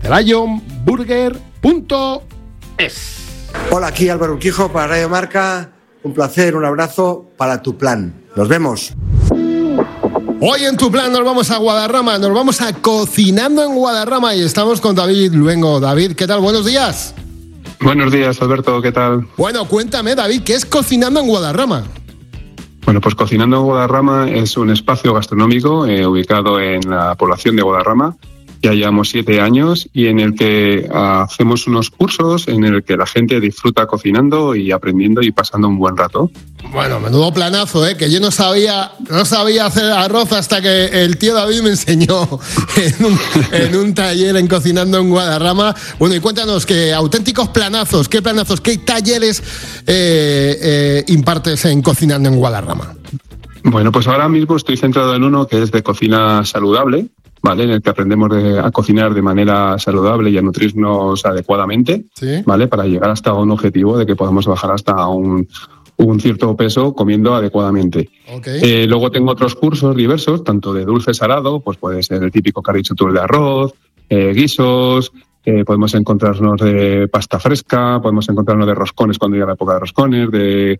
TheLionBurger.es. Hola, aquí Álvaro Urquijo para Radio Marca. Un placer, un abrazo para Tu Plan. Nos vemos. Hoy en Tu Plan nos vamos a Guadarrama, nos vamos a Cocinando en Guadarrama y estamos con David Luengo. David, ¿qué tal? Buenos días. Buenos días, Alberto, ¿qué tal? Bueno, cuéntame, David, ¿qué es Cocinando en Guadarrama? Bueno, pues Cocinando en Guadarrama es un espacio gastronómico ubicado en la población de Guadarrama. Ya llevamos 7 años y en el que hacemos unos cursos en el que la gente disfruta cocinando y aprendiendo y pasando un buen rato. Bueno, menudo planazo, que yo no sabía hacer arroz hasta que el tío David me enseñó en un taller en Cocinando en Guadarrama. Bueno, y cuéntanos, qué auténticos planazos, qué talleres impartes en Cocinando en Guadarrama. Bueno, pues ahora mismo estoy centrado en uno que es de cocina saludable, ¿vale? En el que aprendemos a cocinar de manera saludable y a nutrirnos adecuadamente, ¿sí? ¿Vale? Para llegar hasta un objetivo de que podamos bajar hasta un cierto peso comiendo adecuadamente. Okay. Luego tengo otros cursos diversos, tanto de dulce salado, pues puede ser el típico carriccio de arroz, guisos, podemos encontrarnos de pasta fresca, podemos encontrarnos de roscones cuando llega la época de roscones, de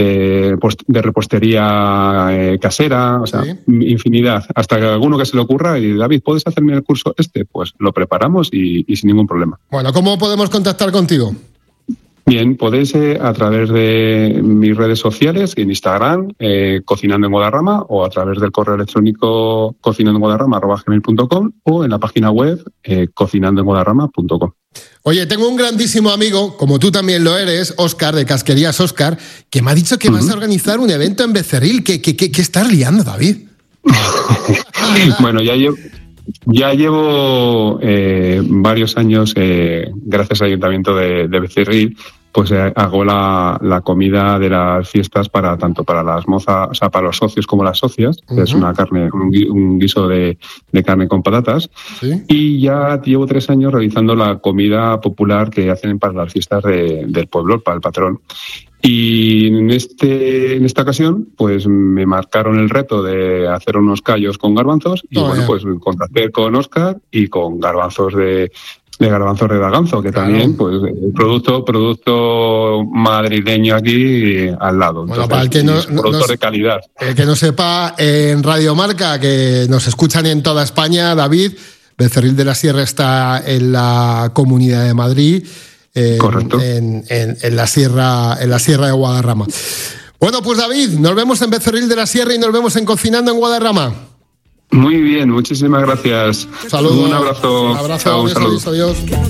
repostería casera, o sea, ¿sí? Infinidad. Hasta que alguno que se le ocurra y David, ¿puedes hacerme el curso este? Pues lo preparamos y sin ningún problema. Bueno, ¿cómo podemos contactar contigo? Bien, podéis a través de mis redes sociales, en Instagram, Cocinando en Guadarrama, o a través del correo electrónico cocinandoenguadarrama@gmail.com, o en la página web cocinandoenguadarrama.com. Oye, tengo un grandísimo amigo, como tú también lo eres, Óscar, de Casquerías Óscar, que me ha dicho que vas a organizar un evento en Becerril. ¿Qué estás liando, David? Bueno, ya llevo varios años, gracias al Ayuntamiento de Becerril, pues hago la comida de las fiestas tanto para las mozas, o sea, para los socios como las socias. Es una carne, un guiso de carne con patatas. ¿Sí? Y ya llevo 3 años realizando la comida popular que hacen para las fiestas del pueblo, para el patrón. Y en esta ocasión, pues me marcaron el reto de hacer unos callos con garbanzos y pues contacté con Óscar y con garbanzos de garbanzos de Daganzo, que también, pues, producto madrileño aquí al lado. Bueno, entonces, para producto de calidad. El que no sepa, en Radio Marca, que nos escuchan en toda España, David, Becerril de la Sierra está en la Comunidad de Madrid. Correcto. En la sierra de Guadarrama. Bueno, pues David, nos vemos en Becerril de la Sierra y nos vemos en Cocinando en Guadarrama. Muy bien, muchísimas gracias. Saludos. Un abrazo. Un abrazo. Chao, Adiós.